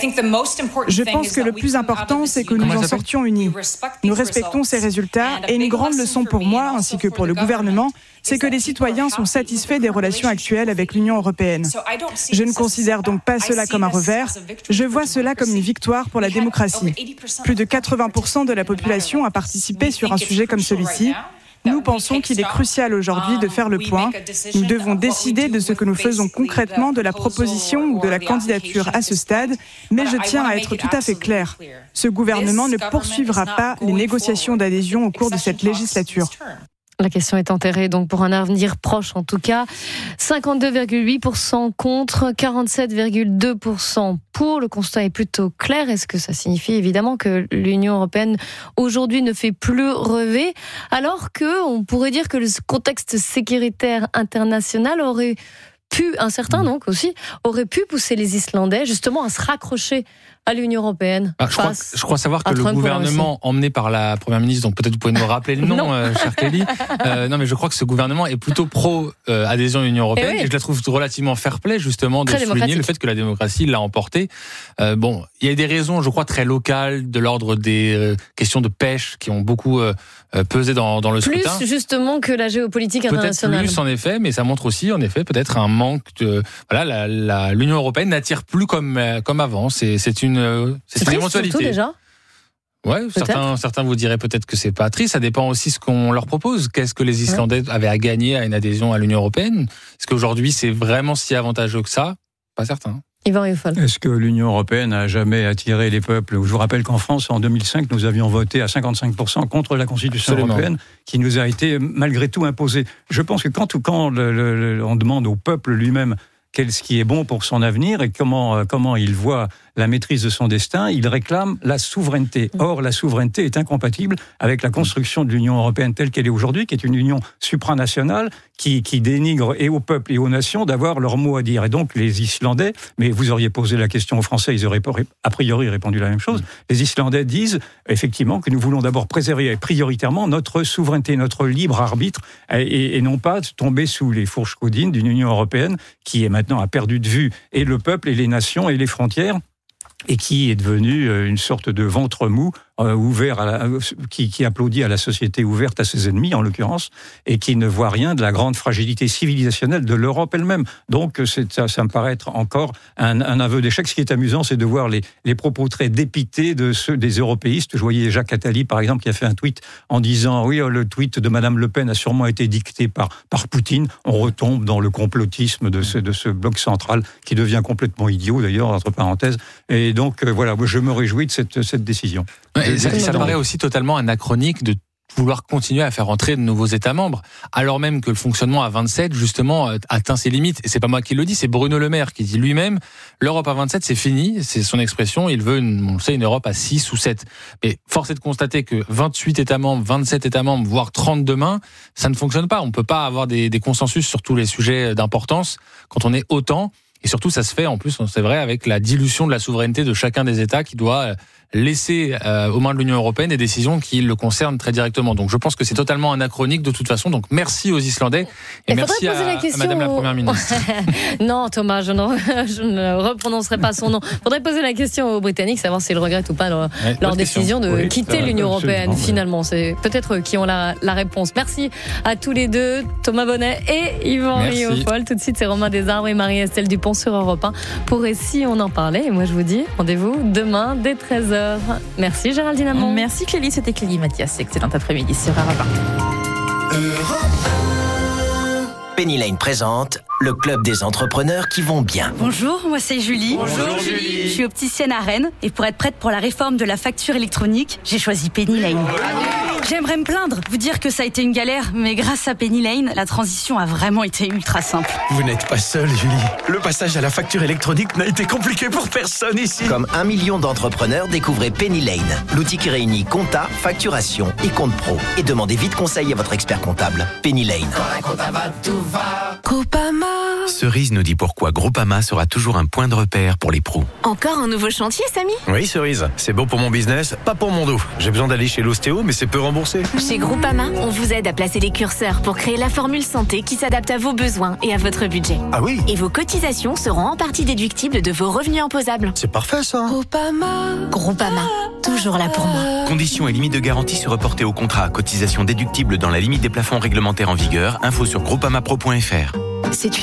S12: Je pense que le plus important, c'est que nous en sortions unis. Nous respectons ces résultats et une grande leçon pour moi, ainsi que pour le gouvernement, c'est que les citoyens sont satisfaits des relations actuelles avec l'Union européenne. Je ne considère donc pas cela comme un revers, je vois cela comme une victoire pour la démocratie. Plus de quatre-vingts pour cent de la population a participé sur un sujet comme celui-ci. Nous pensons qu'il est crucial aujourd'hui de faire le point. Nous devons décider de ce que nous faisons concrètement de la proposition ou de la candidature à ce stade, mais je tiens à être tout à fait clair. Ce gouvernement ne poursuivra pas les négociations d'adhésion au cours de cette législature.
S2: La question est enterrée donc pour un avenir proche en tout cas. cinquante-deux virgule huit pour cent contre, quarante-sept virgule deux pour cent pour. Le constat est plutôt clair. Est-ce que ça signifie évidemment que l'Union européenne aujourd'hui ne fait plus rêver, alors que on pourrait dire que le contexte sécuritaire international aurait pu, incertain donc aussi, aurait pu pousser les Islandais justement à se raccrocher à l'Union européenne.
S28: Ah, je, crois, je crois savoir que le gouvernement emmené par la Première ministre, donc peut-être vous pouvez nous rappeler le nom, euh, cher Kelly. Euh, non, mais je crois que ce gouvernement est plutôt pro-adhésion euh, à l'Union européenne. Et, oui. et je la trouve relativement fair-play, justement, de souligner le fait que la démocratie l'a emporté. Euh, bon, il y a des raisons, je crois, très locales, de l'ordre des euh, questions de pêche qui ont beaucoup euh, pesé dans, dans le
S2: plus
S28: scrutin.
S2: Plus justement que la géopolitique internationale.
S28: Peut-être plus, en effet, mais ça montre aussi, en effet, peut-être un manque de... Voilà, la, la, l'Union européenne n'attire plus comme, comme avant. C'est, c'est une Une, c'est, c'est une éventualité.
S2: Déjà.
S28: Ouais, certains, certains vous diraient peut-être que c'est pas triste. Ça dépend aussi de ce qu'on leur propose. Qu'est-ce que les Islandais ouais. avaient à gagner à une adhésion à l'Union européenne? Est-ce qu'aujourd'hui c'est vraiment si avantageux que ça? Pas certain.
S2: Yvan Rioufol.
S4: Est-ce que l'Union européenne a jamais attiré les peuples? Je vous rappelle qu'en France, en deux mille cinq, nous avions voté à cinquante-cinq pour cent contre la Constitution Absolument. européenne, qui nous a été malgré tout imposée. Je pense que quand, quand le, le, le, on demande au peuple lui-même qu'est-ce qui est bon pour son avenir et comment, comment il voit la maîtrise de son destin, il réclame la souveraineté. Or, la souveraineté est incompatible avec la construction de l'Union européenne telle qu'elle est aujourd'hui, qui est une union supranationale qui, qui dénigre et au peuple et aux nations d'avoir leur mot à dire. Et donc, les Islandais, mais vous auriez posé la question aux Français, ils auraient a priori répondu la même chose, les Islandais disent effectivement que nous voulons d'abord préserver prioritairement notre souveraineté, notre libre arbitre, et, et non pas tomber sous les fourches caudines d'une Union européenne qui est maintenant a perdu de vue et le peuple et les nations et les frontières, et qui est devenu une sorte de ventre mou euh, ouvert, à la, qui, qui applaudit à la société ouverte à ses ennemis, en l'occurrence, et qui ne voit rien de la grande fragilité civilisationnelle de l'Europe elle-même. Donc c'est, ça, ça me paraît être encore un, un aveu d'échec. Ce qui est amusant, c'est de voir les, les propos très dépités de ceux des européistes. Je voyais Jacques Attali, par exemple, qui a fait un tweet en disant « Oui, le tweet de Madame Le Pen a sûrement été dicté par, par Poutine ». On retombe dans le complotisme de ce, de ce bloc central qui devient complètement idiot, d'ailleurs, entre parenthèses. Et donc, euh, voilà, je me réjouis de cette, cette décision.
S28: Ouais, ça, ça paraît aussi totalement anachronique de vouloir continuer à faire entrer de nouveaux États membres, alors même que le fonctionnement à vingt-sept, justement, atteint ses limites. Et c'est pas moi qui le dis, c'est Bruno Le Maire qui dit lui-même, l'Europe à vingt-sept, c'est fini, c'est son expression, il veut, une, on le sait, une Europe à six ou sept. Mais force est de constater que vingt-huit États membres, vingt-sept États membres, voire trente demain, ça ne fonctionne pas. On peut pas avoir des, des consensus sur tous les sujets d'importance quand on est autant. Et surtout, ça se fait, en plus, c'est vrai, avec la dilution de la souveraineté de chacun des États qui doit laisser euh, aux mains de l'Union européenne des décisions qui le concernent très directement. Donc je pense que c'est totalement anachronique de toute façon. Donc merci aux Islandais et, et merci à, à Madame la Première ministre.
S2: Non Thomas, je ne, je ne reprononcerai pas son nom. Faudrait poser la question aux Britanniques, savoir s'ils regrettent ou pas leur, ouais, leur décision question. de oui, quitter l'Union européenne. Finalement, c'est peut-être eux qui ont la, la réponse. Merci à tous les deux, Thomas Bonnet et Yvan Riofol. Tout de suite, c'est Romain Desarbres et Marie-Estelle Dupont sur Europe un pour Et si on en parlait. Et moi, je vous dis rendez-vous demain dès treize heures. Merci Géraldine Amont.
S3: Merci Clélie, c'était Clélie Mathias. Excellent après-midi sur Europe un.
S20: Penny Lane présente le club des entrepreneurs qui vont bien.
S6: Bonjour, moi c'est Julie.
S20: Bonjour Julie.
S6: Je suis opticienne à Rennes et pour être prête pour la réforme de la facture électronique, j'ai choisi Penny Lane. J'aimerais me plaindre, vous dire que ça a été une galère, mais grâce à Penny Lane, la transition a vraiment été ultra simple.
S20: Vous n'êtes pas seule, Julie. Le passage à la facture électronique n'a été compliqué pour personne ici. Comme un million d'entrepreneurs, découvrez Penny Lane, l'outil qui réunit compta, facturation et compte pro. Et demandez vite conseil à votre expert comptable. Penny Lane.
S9: Groupama.
S13: Cerise nous dit pourquoi Groupama sera toujours un point de repère pour les pros.
S9: Encore un nouveau chantier, Samy?
S13: Oui, Cerise, c'est bon pour mon business, pas pour mon dos. J'ai besoin d'aller chez l'ostéo, mais c'est peu remboursé.
S9: Chez Groupama, on vous aide à placer les curseurs pour créer la formule santé qui s'adapte à vos besoins et à votre budget.
S13: Ah oui?
S9: Et vos cotisations seront en partie déductibles de vos revenus imposables.
S13: C'est parfait ça.
S9: Groupama. Groupama, toujours là pour moi.
S13: Conditions et limites de garantie se reporter au contrat. Cotisation déductible dans la limite des plafonds réglementaires en vigueur. Info sur groupamapro point f r.
S9: C'est une